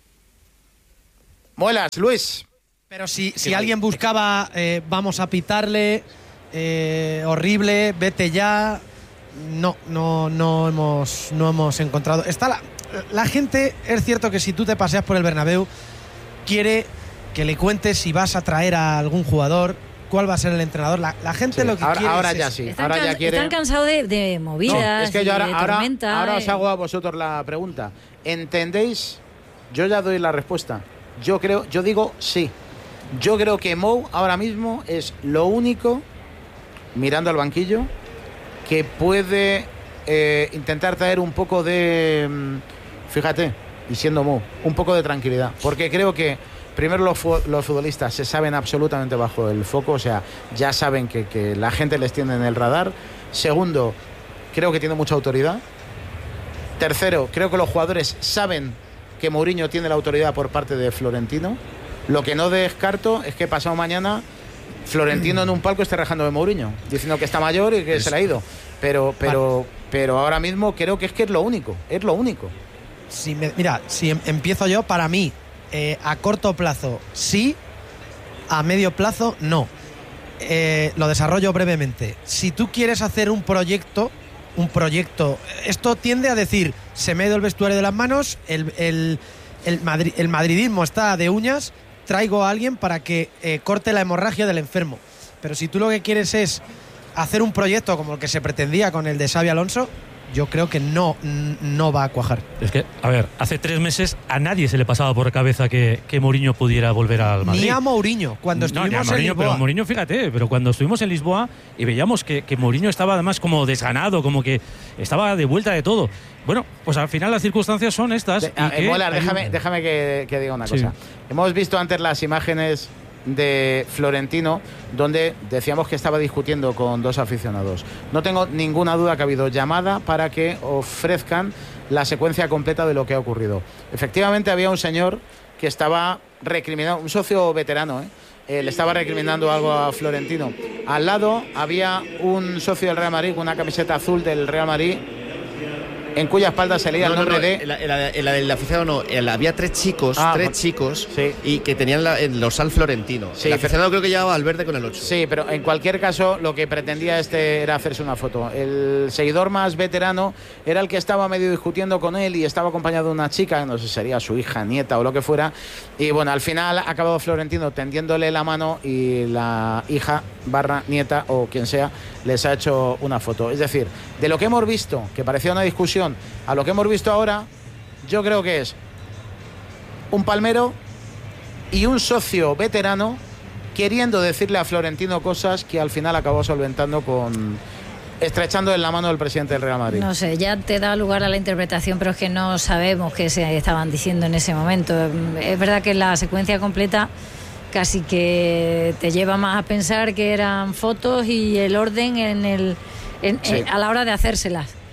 Muelas, Luis. Pero si, si alguien buscaba, eh, vamos a pitarle, eh, horrible, vete ya, no, no, no hemos, no hemos encontrado. Está la, la gente, es cierto que si tú te paseas por el Bernabéu, quiere que le cuentes si vas a traer a algún jugador, cuál va a ser el entrenador. La, la gente sí, lo que ahora, quiere ahora es ya eso. sí. Están, ahora ya quiere... están cansados de, de movidas, no, es que yo ahora, y de ahora, tormenta. Ahora os eh. hago a vosotros la pregunta. ¿Entendéis? Yo ya doy la respuesta. Yo creo, yo digo sí. Yo creo que Mou ahora mismo es lo único, mirando al banquillo, que puede eh, intentar traer un poco de, fíjate, y siendo Mou, un poco de tranquilidad. Porque creo que primero los, los futbolistas se saben absolutamente bajo el foco, o sea, ya saben que, que la gente les tiene en el radar. Segundo, creo que tiene mucha autoridad. Tercero, creo que los jugadores saben que Mourinho tiene la autoridad por parte de Florentino. Lo que no descarto es que pasado mañana Florentino en un palco esté rajando de Mourinho, diciendo que está mayor y que es... se le ha ido. Pero, pero, pero ahora mismo creo que es que es lo único, es lo único. Si me, mira, si em, empiezo yo, para mí, eh, a corto plazo sí, a medio plazo no. Eh, lo desarrollo brevemente. Si tú quieres hacer un proyecto, un proyecto, esto tiende a decir, se me ha ido el vestuario de las manos, el, el, el, madri, el madridismo está de uñas, traigo a alguien para que eh, corte la hemorragia del enfermo. Pero si tú lo que quieres es hacer un proyecto como el que se pretendía con el de Xabi Alonso, yo creo que no, no va a cuajar. Es que, a ver, hace tres meses a nadie se le pasaba por la cabeza que, que Mourinho pudiera volver al Madrid. Ni a Mourinho, cuando estuvimos no, ni a Mourinho, en Lisboa. Pero Mourinho, fíjate, pero cuando estuvimos en Lisboa y veíamos que, que Mourinho estaba además como desganado, como que estaba de vuelta de todo. Bueno, pues al final las circunstancias son estas. De, y que Molar, déjame, déjame que, que diga una sí. cosa. Hemos visto antes las imágenes de Florentino, donde decíamos que estaba discutiendo con dos aficionados. No tengo ninguna duda que ha habido llamada para que ofrezcan la secuencia completa de lo que ha ocurrido. Efectivamente había un señor que estaba recriminando, un socio veterano, ¿eh? Eh, le estaba recriminando algo a Florentino. Al lado había un socio del Real Madrid con una camiseta azul del Real Madrid, en cuya espalda se leía no, el nombre no, no, de... En la, en la, en la del aficionado no, en la, había tres chicos, ah, tres pues, chicos, sí. Y que tenían la, el dorsal florentino. Sí, el aficionado pero, creo que llevaba al verde con el ocho. Sí, pero en cualquier caso lo que pretendía este era hacerse una foto. El seguidor más veterano era el que estaba medio discutiendo con él y estaba acompañado de una chica, no sé si sería su hija, nieta o lo que fuera. Y bueno, al final ha acabado Florentino tendiéndole la mano y la hija barra nieta o quien sea les ha hecho una foto. Es decir, de lo que hemos visto, que parecía una discusión, a lo que hemos visto ahora, yo creo que es un palmero y un socio veterano queriendo decirle a Florentino cosas que al final acabó solventando con... estrechando en la mano del presidente del Real Madrid. No sé, ya te da lugar a la interpretación, pero es que no sabemos qué se estaban diciendo en ese momento. Es verdad que la secuencia completa casi que te lleva más a pensar que eran fotos y el orden en el en, sí. en, a la hora de hacérselas.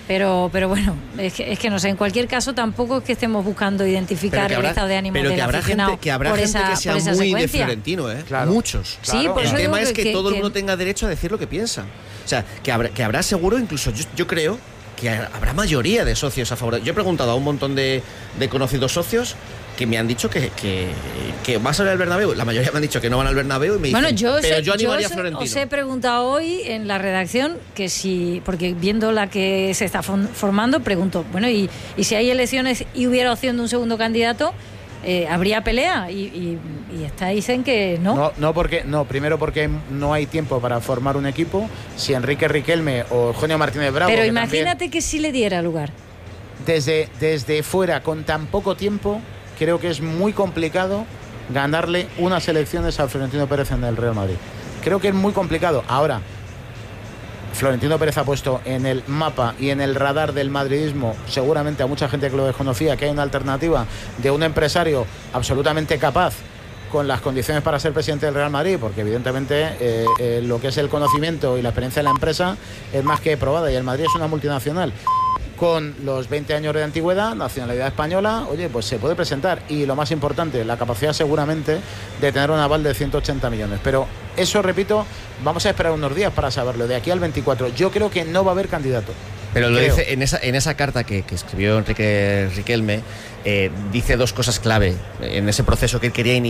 Pero, pero bueno, es que, es que no sé, en cualquier caso tampoco es que estemos buscando identificar habrá, el estado de ánimo pero del que habrá aficionado gente, que habrá por gente esa, que sea por esa muy secuencia. de Florentino, ¿eh? Claro. Muchos. Sí, claro. Por el eso tema digo es que, que todo que, el mundo tenga derecho a decir lo que piensa. O sea, que habrá, que habrá seguro, incluso yo, yo creo que habrá mayoría de socios a favor. Yo he preguntado a un montón de, de conocidos socios que me han dicho que, que, que vas a ir al Bernabéu. La mayoría me han dicho que no van al Bernabéu y me bueno, dicen, yo pero sé, yo animaría yo a Florentino. Os he preguntado hoy en la redacción que si, porque viendo la que se está formando, pregunto, bueno, y, y si hay elecciones y hubiera opción de un segundo candidato, eh, ¿habría pelea? Y, y, y está, dicen que no. No, no, porque, no, primero porque no hay tiempo para formar un equipo. Si Enrique Riquelme o Eugenio Martínez Bravo... Pero que imagínate también, que si le diera lugar. Desde, desde fuera, con tan poco tiempo, creo que es muy complicado ganarle unas elecciones a Florentino Pérez en el Real Madrid. Creo que es muy complicado. Ahora, Florentino Pérez ha puesto en el mapa y en el radar del madridismo, seguramente a mucha gente que lo desconocía, que hay una alternativa de un empresario absolutamente capaz con las condiciones para ser presidente del Real Madrid, porque evidentemente eh, eh, lo que es el conocimiento y la experiencia de la empresa es más que probada, y el Madrid es una multinacional con los veinte años de antigüedad, nacionalidad española, oye, pues se puede presentar. Y lo más importante, la capacidad seguramente de tener un aval de ciento ochenta millones. Pero eso, repito, vamos a esperar unos días para saberlo. De aquí al veinticuatro, yo creo que no va a haber candidato. Pero lo creo. dice en esa, en esa carta que, que escribió Enrique Riquelme, eh, dice dos cosas clave en ese proceso que él quería iniciar.